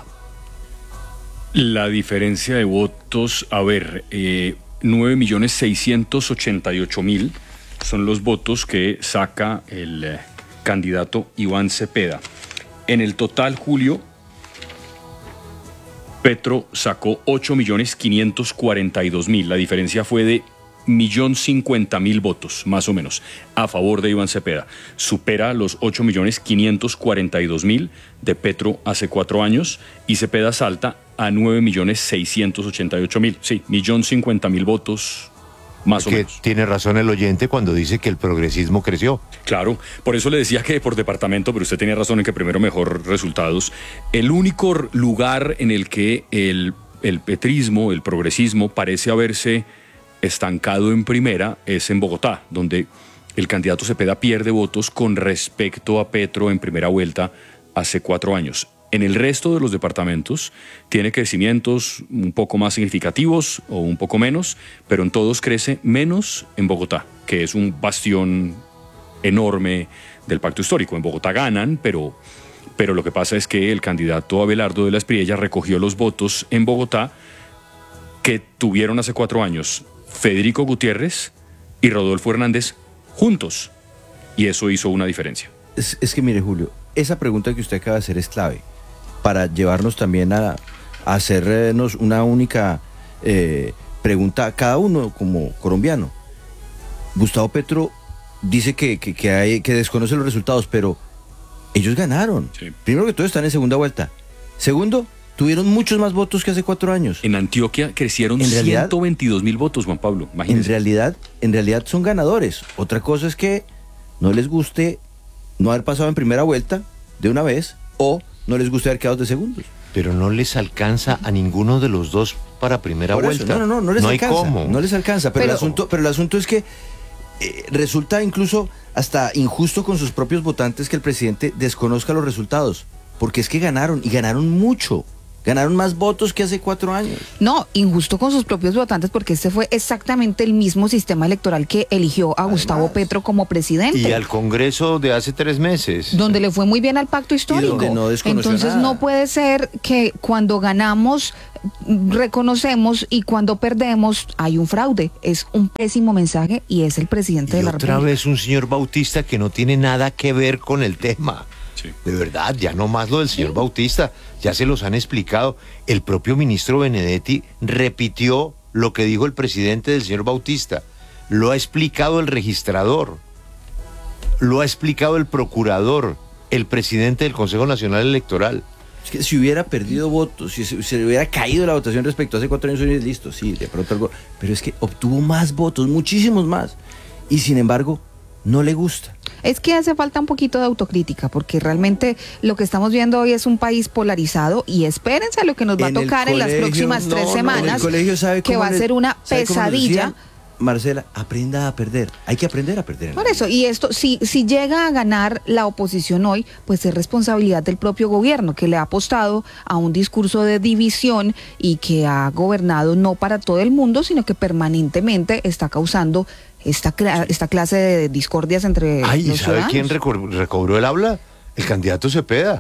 La diferencia de votos, a ver, eh, nueve millones seiscientos ochenta y ocho mil son los votos que saca el eh, candidato Iván Cepeda. En el total, Julio, Petro sacó ocho millones quinientos cuarenta y dos mil. La diferencia fue de un millón cincuenta mil votos, más o menos, a favor de Iván Cepeda. Supera los ocho millones quinientos cuarenta y dos mil de Petro hace cuatro años, y Cepeda salta a nueve millones seiscientos ochenta y ocho mil. Sí, un millón cincuenta mil votos, más Porque o menos. Tiene razón el oyente cuando dice que el progresismo creció. Claro, por eso le decía que por departamento, pero usted tenía razón en que primero mejor resultados. El único lugar en el que el, el petrismo, el progresismo, parece haberse estancado en primera es en Bogotá, donde el candidato Cepeda pierde votos con respecto a Petro en primera vuelta hace cuatro años. En el resto de los departamentos tiene crecimientos un poco más significativos o un poco menos, pero en todos crece menos en Bogotá, que es un bastión enorme del pacto histórico. En Bogotá ganan, pero, pero lo que pasa es que el candidato Abelardo de la Espriella recogió los votos en Bogotá que tuvieron hace cuatro años Federico Gutiérrez y Rodolfo Hernández juntos, y eso hizo una diferencia. Es, es que mire, Julio, esa pregunta que usted acaba de hacer es clave para llevarnos también a, a hacernos una única eh, pregunta a cada uno como colombiano. Gustavo Petro dice que, que, que, hay, que desconoce los resultados, pero ellos ganaron. Sí. Primero que todo están en segunda vuelta. Segundo, tuvieron muchos más votos que hace cuatro años. En Antioquia crecieron en realidad, ciento veintidós mil votos, Juan Pablo. Imagínese. En realidad, en realidad son ganadores. Otra cosa es que no les guste no haber pasado en primera vuelta de una vez, o no les gusta haber quedado de segundos. Pero no les alcanza a ninguno de los dos para primera Por vuelta. Eso, no, no, no, no les no alcanza. Hay cómo. No les alcanza, pero, pero, el asunto, pero el asunto es que eh, resulta incluso hasta injusto con sus propios votantes que el presidente desconozca los resultados, porque es que ganaron, y ganaron mucho. Ganaron más votos que hace cuatro años. No, injusto con sus propios votantes porque este fue exactamente el mismo sistema electoral que eligió a Además, Gustavo Petro como presidente. Y al Congreso de hace tres meses. Donde le fue muy bien al pacto histórico. Y donde no desconoció Entonces nada. no puede ser que cuando ganamos reconocemos y cuando perdemos hay un fraude. Es un pésimo mensaje y es el presidente y de la otra República. vez un señor Bautista que no tiene nada que ver con el tema. Sí. De verdad, ya no más lo del señor sí. Bautista, ya se los han explicado. El propio ministro Benedetti repitió lo que dijo el presidente del señor Bautista. Lo ha explicado el registrador, lo ha explicado el procurador, el presidente del Consejo Nacional Electoral. Es que si hubiera perdido votos, si se, se le hubiera caído la votación respecto a hace cuatro años, listo, sí, de pronto algo. Pero es que obtuvo más votos, muchísimos más. Y sin embargo, no le gusta. Es que hace falta un poquito de autocrítica, porque realmente lo que estamos viendo hoy es un país polarizado y espérense a lo que nos va en a tocar en las próximas no, tres semanas, no, sabe que va a ser una pesadilla. Marcela, aprenda a perder. Hay que aprender a perder. Por eso, y esto, si, si llega a ganar la oposición hoy, pues es responsabilidad del propio gobierno, que le ha apostado a un discurso de división y que ha gobernado no para todo el mundo, sino que permanentemente está causando esta, esta clase de discordias entre Ay, los ¿y sabe ciudadanos? quién reco- recobró el habla? El candidato Cepeda.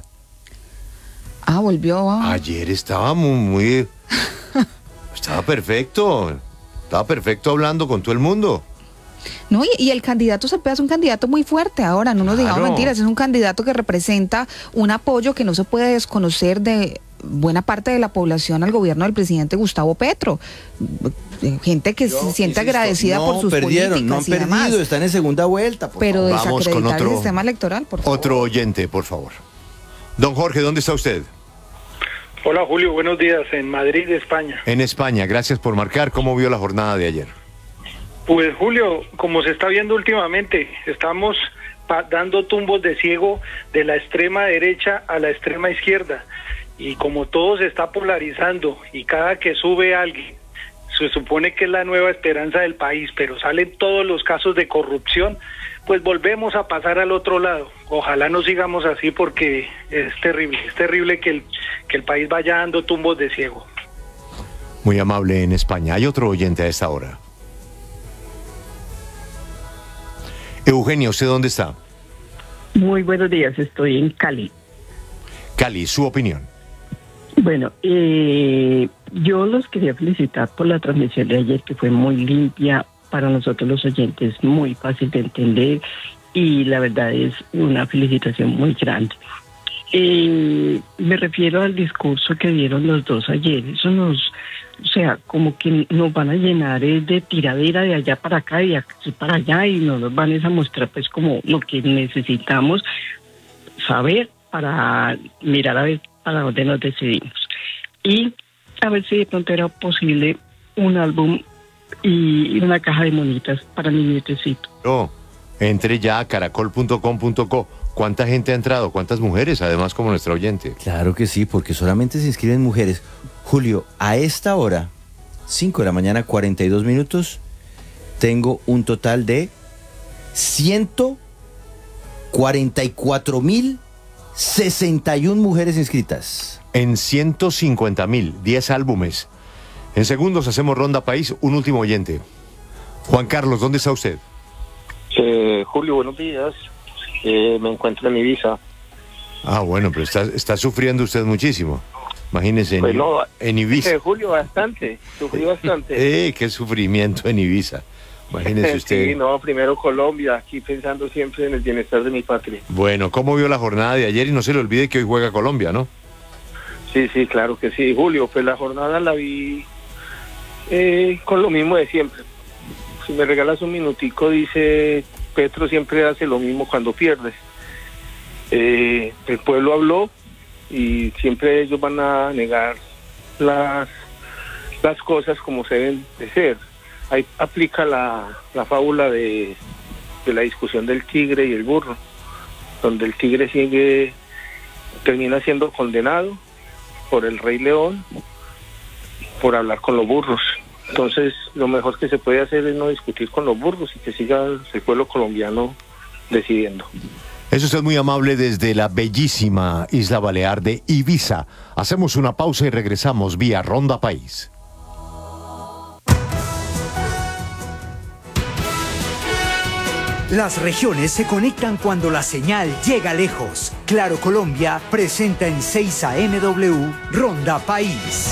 Ah, volvió. A... Ayer estaba muy, muy... estaba perfecto. Estaba perfecto hablando con todo el mundo. No, y, y el candidato Cepeda es un candidato muy fuerte ahora, no nos claro. digamos mentiras, es un candidato que representa un apoyo que no se puede desconocer de buena parte de la población al gobierno del presidente Gustavo Petro. Gente que Yo, se siente insisto, agradecida no por sus perdieron, políticas no han y perdido, demás. Están en segunda vuelta. Por Pero Vamos desacreditar con otro, el sistema electoral, por favor. Otro oyente, por favor. Don Jorge, ¿dónde está usted? Hola Julio, buenos días, en Madrid, España. En España, gracias por marcar. ¿Cómo vio la jornada de ayer? Pues Julio, como se está viendo últimamente, estamos dando tumbos de ciego de la extrema derecha a la extrema izquierda. Y como todo se está polarizando y cada que sube alguien, se supone que es la nueva esperanza del país, pero salen todos los casos de corrupción, pues volvemos a pasar al otro lado. Ojalá no sigamos así porque es terrible, es terrible que el, que el país vaya dando tumbos de ciego. Muy amable en España. Hay otro oyente a esta hora. Eugenia, ¿usted dónde está? Muy buenos días, estoy en Cali. Cali, su opinión. Bueno, eh, yo los quería felicitar por la transmisión de ayer, que fue muy limpia, para nosotros los oyentes muy fácil de entender y la verdad es una felicitación muy grande. Eh, me refiero al discurso que dieron los dos ayer, eso nos, o sea, como que nos van a llenar de tiradera de allá para acá y aquí para allá y nos van a mostrar pues como lo que necesitamos saber para mirar a ver para dónde nos decidimos. Y a ver si de pronto era posible un álbum y una caja de monitas para mi nietecito. No, entre ya a caracol punto com punto co. ¿Cuánta gente ha entrado? ¿Cuántas mujeres? Además, como nuestra oyente. Claro que sí, porque solamente se inscriben mujeres. Julio, a esta hora, cinco de la mañana, cuarenta y dos minutos, tengo un total de ciento cuarenta y cuatro mil sesenta y una mujeres inscritas. En ciento cincuenta mil, diez álbumes. En segundos hacemos ronda país. Un último oyente. Juan Carlos, ¿dónde está usted? Eh, Julio, buenos días. Eh, me encuentro en Ibiza. Ah, bueno, pero está, está sufriendo usted muchísimo. Imagínese, en, pues no, en Ibiza. Eh, Julio, bastante. Sufrí bastante. Eh, qué sufrimiento en Ibiza. Imagínese usted. Sí, no, primero Colombia, aquí pensando siempre en el bienestar de mi patria. Bueno, ¿cómo vio la jornada de ayer? Y no se le olvide que hoy juega Colombia, ¿no? Sí, sí, claro que sí. Julio, pues la jornada la vi eh, con lo mismo de siempre. Si me regalas un minutico, dice Petro siempre hace lo mismo cuando pierde. Eh, el pueblo habló y siempre ellos van a negar las, las cosas como se deben de ser. Ahí aplica la, la fábula de, de la discusión del tigre y el burro, donde el tigre sigue, termina siendo condenado por el Rey León por hablar con los burros. Entonces lo mejor que se puede hacer es no discutir con los burros y que siga el pueblo colombiano decidiendo. Es usted muy amable desde la bellísima isla balear de Ibiza. Hacemos una pausa y regresamos vía Ronda País. Las regiones se conectan cuando la señal llega lejos. Claro Colombia presenta en seis A M W Ronda País.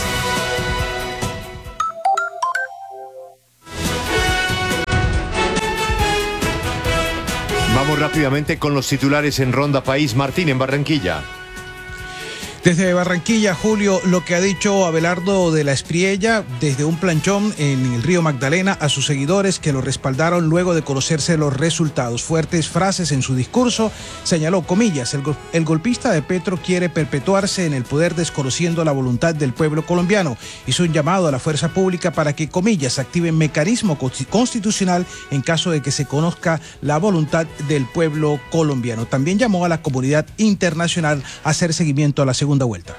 Vamos rápidamente con los titulares en Ronda País. Martín, en Barranquilla. Desde Barranquilla, Julio, lo que ha dicho Abelardo de la Espriella desde un planchón en el río Magdalena a sus seguidores que lo respaldaron luego de conocerse los resultados. Fuertes frases en su discurso. Señaló, comillas, el, go el golpista de Petro quiere perpetuarse en el poder desconociendo la voluntad del pueblo colombiano. Hizo un llamado a la fuerza pública para que, comillas, activen mecanismo constitucional en caso de que se conozca la voluntad del pueblo colombiano. También llamó a la comunidad internacional a hacer seguimiento a la segunda vuelta.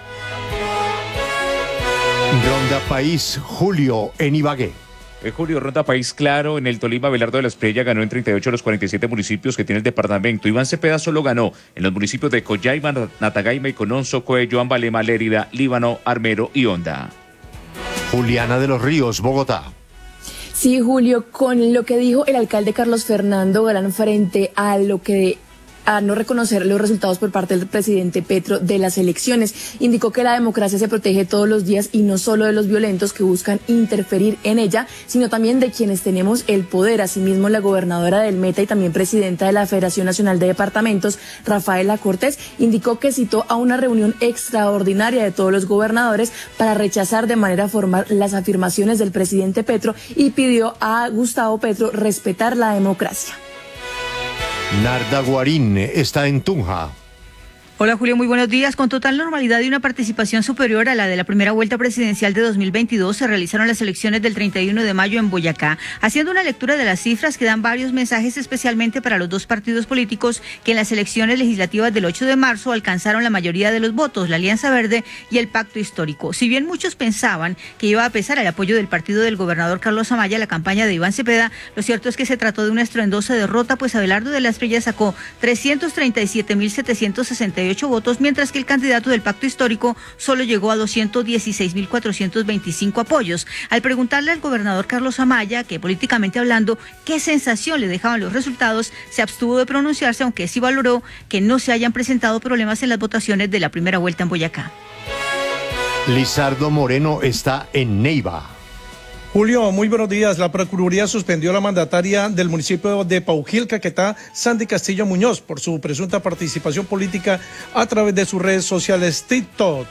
Ronda País, Julio, en Ibagué. Eh, Julio, Ronda País, claro, en el Tolima, Abelardo de la Espriella ganó en treinta y ocho de los cuarenta y siete municipios que tiene el departamento. Iván Cepeda solo ganó en los municipios de Coyhaiba, Natagaima, Iconón, Socoello, Ambalema, Lérida, Líbano, Armero y Honda. Juliana de los Ríos, Bogotá. Sí, Julio, con lo que dijo el alcalde Carlos Fernando Galán frente a lo que a no reconocer los resultados por parte del presidente Petro de las elecciones. Indicó que la democracia se protege todos los días y no solo de los violentos que buscan interferir en ella, sino también de quienes tenemos el poder. Asimismo, la gobernadora del Meta y también presidenta de la Federación Nacional de Departamentos, Rafaela Cortés, indicó que citó a una reunión extraordinaria de todos los gobernadores para rechazar de manera formal las afirmaciones del presidente Petro y pidió a Gustavo Petro respetar la democracia. Narda Guarín está en Tunja. Hola Julio, muy buenos días. Con total normalidad y una participación superior a la de la primera vuelta presidencial de dos mil veintidós, se realizaron las elecciones del treinta y uno de mayo en Boyacá. Haciendo una lectura de las cifras que dan varios mensajes, especialmente para los dos partidos políticos que en las elecciones legislativas del ocho de marzo alcanzaron la mayoría de los votos, la Alianza Verde y el Pacto Histórico. Si bien muchos pensaban que iba a pesar el apoyo del partido del gobernador Carlos Amaya a la campaña de Iván Cepeda, lo cierto es que se trató de una estruendosa derrota, pues Abelardo de la Espriella sacó trescientos treinta y siete mil setecientos sesenta y ocho votos, mientras que el candidato del Pacto Histórico solo llegó a doscientos dieciséis mil cuatrocientos veinticinco apoyos. Al preguntarle al gobernador Carlos Amaya, que políticamente hablando, qué sensación le dejaban los resultados, se abstuvo de pronunciarse, aunque sí valoró que no se hayan presentado problemas en las votaciones de la primera vuelta en Boyacá. Lizardo Moreno está en Neiva. Julio, muy buenos días. La Procuraduría suspendió a la mandataria del municipio de Paujil, Caquetá, Sandy Castillo Muñoz, por su presunta participación política a través de sus redes sociales TikTok.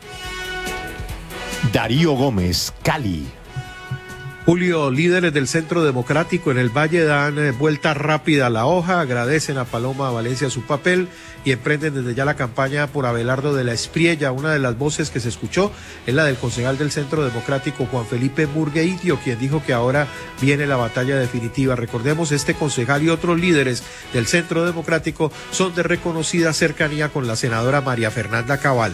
Darío Gómez, Cali. Julio, líderes del Centro Democrático en el Valle dan eh, vuelta rápida a la hoja, agradecen a Paloma Valencia su papel y emprenden desde ya la campaña por Abelardo de la Espriella. Una de las voces que se escuchó es la del concejal del Centro Democrático, Juan Felipe Murgueidio, quien dijo que ahora viene la batalla definitiva. Recordemos, este concejal y otros líderes del Centro Democrático son de reconocida cercanía con la senadora María Fernanda Cabal.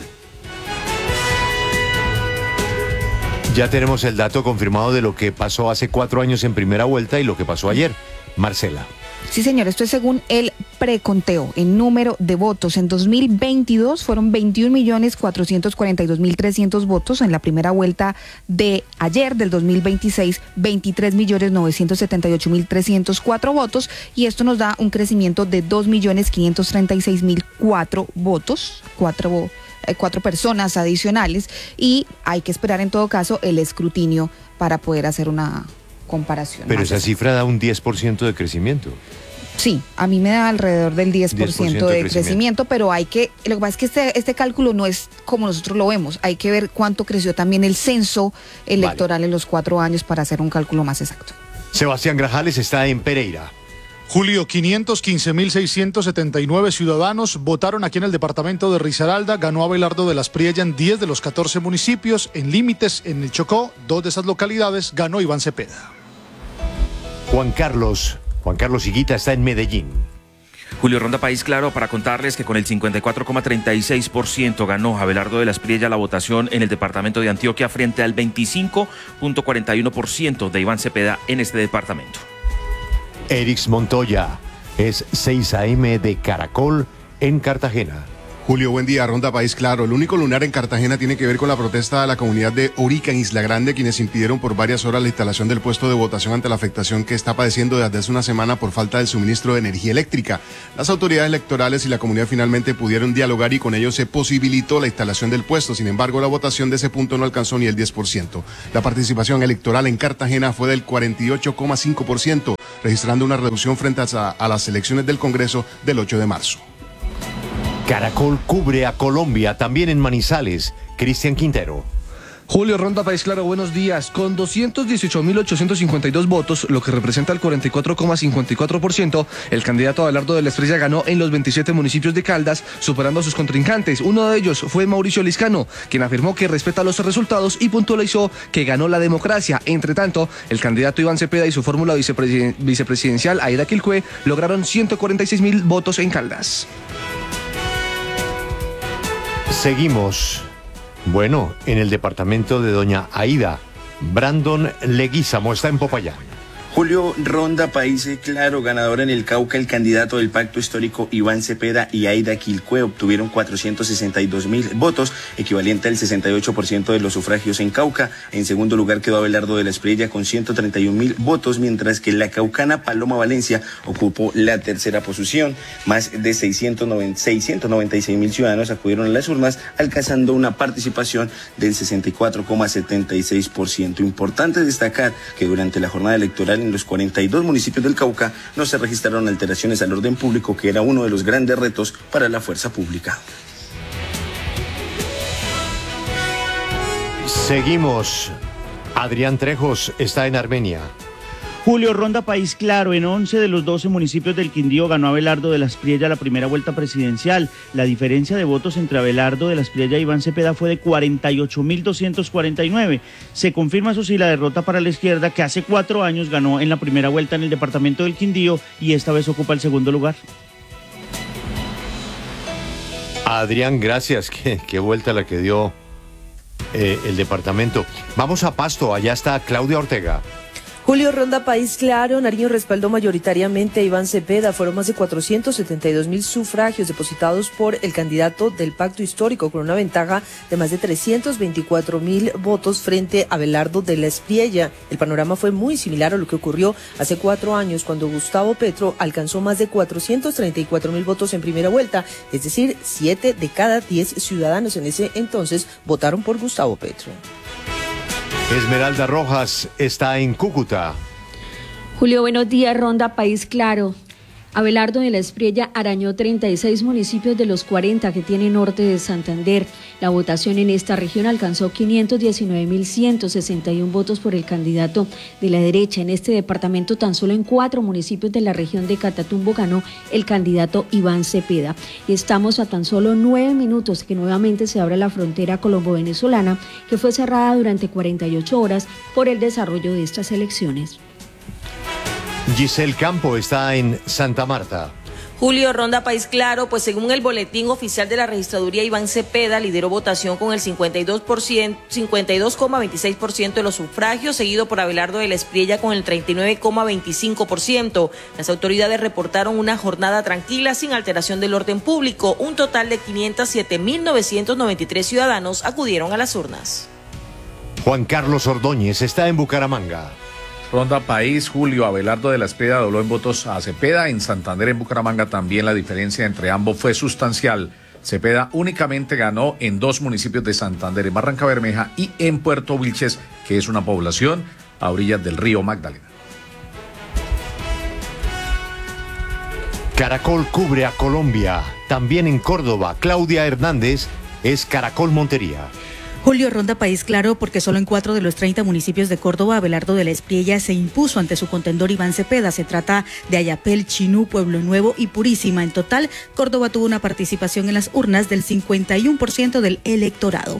Ya tenemos el dato confirmado de lo que pasó hace cuatro años en primera vuelta y lo que pasó ayer. Marcela. Sí, señor, esto es según el preconteo en número de votos. En dos mil veintidós fueron veintiún millones cuatrocientos cuarenta y dos mil trescientos votos. En la primera vuelta de ayer, del dos mil veintiséis, veintitrés millones novecientos setenta y ocho mil trescientos cuatro votos. Y esto nos da un crecimiento de dos millones quinientos treinta y seis mil cuatro votos, cuatro, eh, cuatro personas adicionales. Y hay que esperar en todo caso el escrutinio para poder hacer una comparación. Pero esa cifra da un diez por ciento de crecimiento. Sí, a mí me da alrededor del diez por ciento, diez por ciento de, de crecimiento. crecimiento, pero hay que, lo que pasa es que este, este cálculo no es como nosotros lo vemos, hay que ver cuánto creció también el censo electoral vale. en los cuatro años para hacer un cálculo más exacto. Sebastián Grajales está en Pereira. Julio, quinientos quince mil seiscientos setenta y nueve ciudadanos votaron aquí en el departamento de Risaralda. Ganó Abelardo de la Espriella en diez de los catorce municipios. En límites, en el Chocó, dos de esas localidades, ganó Iván Cepeda. Juan Carlos, Juan Carlos Higuita está en Medellín. Julio, Ronda País, claro, para contarles que con el cincuenta y cuatro coma treinta y seis por ciento ganó Abelardo de la Espriella la votación en el departamento de Antioquia frente al veinticinco coma cuarenta y uno por ciento de Iván Cepeda en este departamento. Erix Montoya, Es seis A M de Caracol en Cartagena. Julio, buen día. Ronda País Claro. El único lunar en Cartagena tiene que ver con la protesta de la comunidad de Orica en Isla Grande, quienes impidieron por varias horas la instalación del puesto de votación ante la afectación que está padeciendo desde hace una semana por falta del suministro de energía eléctrica. Las autoridades electorales y la comunidad finalmente pudieron dialogar y con ello se posibilitó la instalación del puesto. Sin embargo, la votación de ese punto no alcanzó ni el diez por ciento. La participación electoral en Cartagena fue del cuarenta y ocho coma cinco por ciento, registrando una reducción frente a, a las elecciones del Congreso del ocho de marzo. Caracol cubre a Colombia, también en Manizales. Cristian Quintero. Julio, Ronda País Claro, buenos días. Con doscientos dieciocho mil ochocientos cincuenta y dos votos, lo que representa el cuarenta y cuatro coma cincuenta y cuatro por ciento, el candidato Abelardo de la Espriella ganó en los veintisiete municipios de Caldas, superando a sus contrincantes. Uno de ellos fue Mauricio Liscano, quien afirmó que respeta los resultados y puntualizó que ganó la democracia. Entre tanto, el candidato Iván Cepeda y su fórmula vicepresiden- vicepresidencial Aida Quilcue lograron ciento cuarenta y seis mil votos en Caldas. Seguimos. Bueno, en el departamento de Doña Aida, Brandon Leguízamo está en Popayán. Julio, Ronda País Claro, ganador en el Cauca, el candidato del Pacto Histórico Iván Cepeda y Aida Quilcue obtuvieron cuatrocientos sesenta y dos mil votos, equivalente al sesenta y ocho por ciento de los sufragios en Cauca. En segundo lugar quedó Abelardo de la Espriella con ciento treinta y un mil votos, mientras que la caucana Paloma Valencia ocupó la tercera posición. Más de seiscientos noventa y seis mil ciudadanos acudieron a las urnas, alcanzando una participación del sesenta y cuatro coma setenta y seis por ciento. Importante destacar que durante la jornada electoral en los cuarenta y dos municipios del Cauca no se registraron alteraciones al orden público, que era uno de los grandes retos para la fuerza pública. Seguimos. Adrián Trejos está en Armenia. Julio, Ronda País Claro, en once de los doce municipios del Quindío ganó Abelardo de la Espriella la primera vuelta presidencial. La diferencia de votos entre Abelardo de la Espriella y Iván Cepeda fue de cuarenta y ocho mil doscientos cuarenta y nueve. Se confirma, eso sí, la derrota para la izquierda, que hace cuatro años ganó en la primera vuelta en el departamento del Quindío y esta vez ocupa el segundo lugar. Adrián, gracias. Qué, qué vuelta la que dio eh, el departamento. Vamos a Pasto, allá está Claudia Ortega. Julio, Ronda País Claro, Nariño respaldó mayoritariamente a Iván Cepeda. Fueron más de cuatrocientos setenta y dos mil sufragios depositados por el candidato del Pacto Histórico, con una ventaja de más de trescientos veinticuatro mil votos frente a Abelardo de la Espriella. El panorama fue muy similar a lo que ocurrió hace cuatro años, cuando Gustavo Petro alcanzó más de cuatrocientos treinta y cuatro mil votos en primera vuelta, es decir, siete de cada diez ciudadanos en ese entonces votaron por Gustavo Petro. Esmeralda Rojas está en Cúcuta. Julio, buenos días. Ronda País Claro. Abelardo de la Espriella arañó treinta y seis municipios de los cuarenta que tiene norte de Santander. La votación en esta región alcanzó quinientos diecinueve mil ciento sesenta y uno votos por el candidato de la derecha. En este departamento, tan solo en cuatro municipios de la región de Catatumbo ganó el candidato Iván Cepeda. Y estamos a tan solo nueve minutos que nuevamente se abre la frontera colombo-venezolana, que fue cerrada durante cuarenta y ocho horas por el desarrollo de estas elecciones. Giselle Campo está en Santa Marta. Julio, Ronda País Claro, pues según el boletín oficial de la registraduría, Iván Cepeda lideró votación con el cincuenta y dos por ciento, cincuenta y dos coma veintiséis por ciento de los sufragios, seguido por Abelardo de la Espriella con el treinta y nueve coma veinticinco por ciento. Las autoridades reportaron una jornada tranquila sin alteración del orden público. Un total de quinientos siete mil novecientos noventa y tres ciudadanos acudieron a las urnas. Juan Carlos Ordóñez está en Bucaramanga. Ronda País, Julio, Abelardo de la Espriella dobló en votos a Cepeda. En Santander, en Bucaramanga, también la diferencia entre ambos fue sustancial. Cepeda únicamente ganó en dos municipios de Santander, en Barranca Bermeja y en Puerto Vilches, que es una población a orillas del río Magdalena. Caracol cubre a Colombia. También en Córdoba, Claudia Hernández es Caracol Montería. Julio, Ronda País Claro, porque solo en cuatro de los treinta municipios de Córdoba, Abelardo de la Espriella se impuso ante su contendor Iván Cepeda. Se trata de Ayapel, Chinú, Pueblo Nuevo y Purísima. En total, Córdoba tuvo una participación en las urnas del cincuenta y uno por ciento del electorado.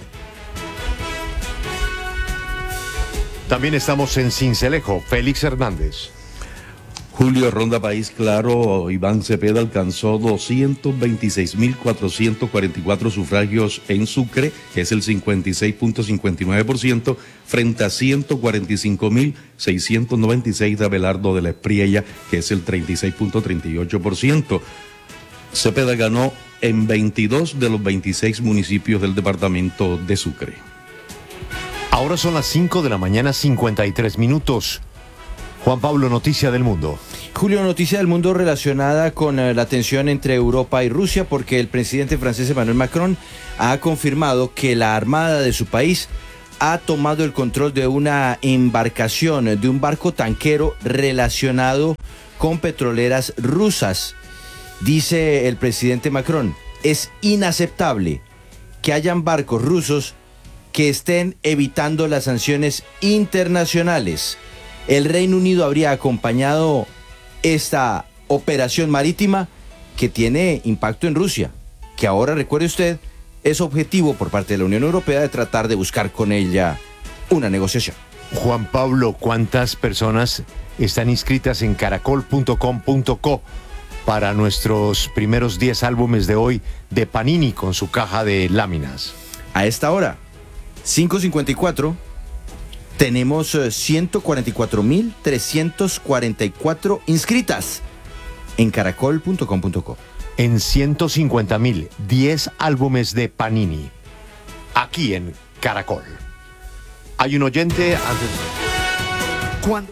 También estamos en Sincelejo, Félix Hernández. Julio, Ronda País Claro, Iván Cepeda alcanzó doscientos veintiséis mil cuatrocientos cuarenta y cuatro sufragios en Sucre, que es el cincuenta y seis punto cincuenta y nueve por ciento, frente a ciento cuarenta y cinco mil seiscientos noventa y seis de Abelardo de la Espriella, que es el treinta y seis punto treinta y ocho por ciento. Cepeda ganó en veintidós de los veintiséis municipios del departamento de Sucre. Ahora son las cinco de la mañana, cincuenta y tres minutos. Juan Pablo, noticia del mundo. Julio, noticia del mundo relacionada con uh, la tensión entre Europa y Rusia, porque el presidente francés Emmanuel Macron ha confirmado que la armada de su país ha tomado el control de una embarcación, de un barco tanquero relacionado con petroleras rusas. Dice el presidente Macron, es inaceptable que hayan barcos rusos que estén evitando las sanciones internacionales. El Reino Unido habría acompañado esta operación marítima que tiene impacto en Rusia, que ahora, recuerde usted, es objetivo por parte de la Unión Europea de tratar de buscar con ella una negociación. Juan Pablo, ¿cuántas personas están inscritas en caracol punto com punto co para nuestros primeros diez álbumes de hoy de Panini con su caja de láminas? A esta hora, cinco cincuenta y cuatro, tenemos ciento cuarenta y cuatro mil trescientos cuarenta y cuatro inscritas en caracol punto com punto co. En ciento cincuenta mil, diez álbumes de Panini, aquí en Caracol. Hay un oyente antes. ¿Cuándo?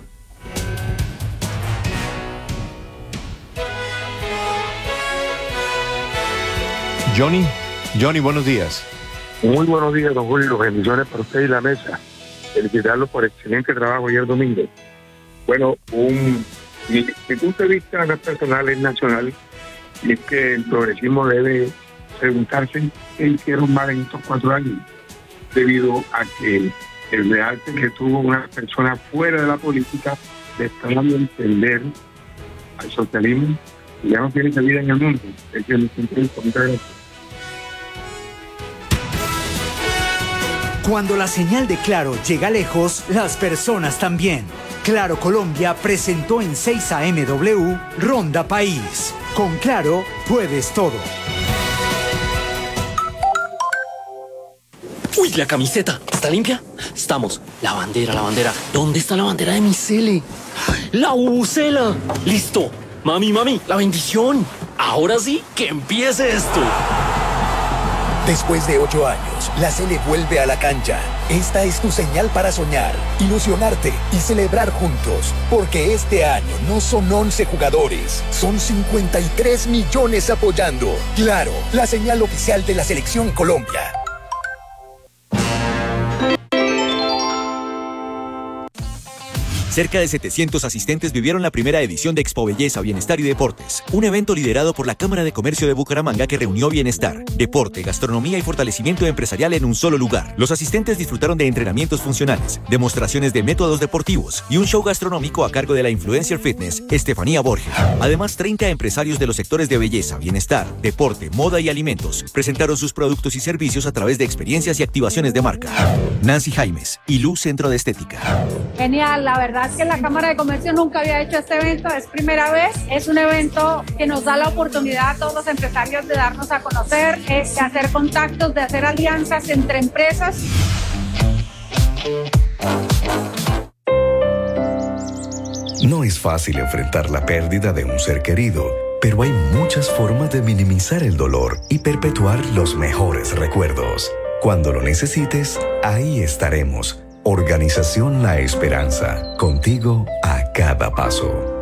Johnny, Johnny, buenos días. Muy buenos días, don Julio. Bendiciones para usted y la mesa. Felicitarlos por excelente trabajo ayer domingo. Bueno, un, mi, mi punto de vista no es personal, es nacional, y es que el progresismo debe preguntarse qué hicieron mal en estos cuatro años, debido a que el realce que tuvo una persona fuera de la política le está dando a entender al socialismo que ya no tiene cabida en el mundo. Es que me siento muchas gracias. Cuando la señal de Claro llega lejos, las personas también. Claro Colombia presentó en seis A M W Ronda País. Con Claro puedes todo. Uy, la camiseta, ¿está limpia? Estamos. La bandera, la bandera. ¿Dónde está la bandera de mi Cele? La bubucela. Listo. Mami, mami, la bendición. Ahora sí, que empiece esto. Después de ocho años, la Cele vuelve a la cancha. Esta es tu señal para soñar, ilusionarte y celebrar juntos. Porque este año no son once jugadores, son cincuenta y tres millones apoyando. Claro, la señal oficial de la Selección Colombia. Cerca de setecientos asistentes vivieron la primera edición de Expo Belleza, Bienestar y Deportes, un evento liderado por la Cámara de Comercio de Bucaramanga que reunió bienestar, deporte, gastronomía y fortalecimiento empresarial en un solo lugar. Los asistentes disfrutaron de entrenamientos funcionales, demostraciones de métodos deportivos y un show gastronómico a cargo de la influencer fitness Estefanía Borges. Además, treinta empresarios de los sectores de belleza, bienestar, deporte, moda y alimentos presentaron sus productos y servicios a través de experiencias y activaciones de marca. Nancy Jaimes, Ilú Centro de Estética. Genial, la verdad es que la Cámara de Comercio nunca había hecho este evento, es primera vez, es un evento que nos da la oportunidad a todos los empresarios de darnos a conocer, de hacer contactos, de hacer alianzas entre empresas. No es fácil enfrentar la pérdida de un ser querido, pero hay muchas formas de minimizar el dolor y perpetuar los mejores recuerdos. Cuando lo necesites, ahí estaremos. Organización La Esperanza, contigo a cada paso.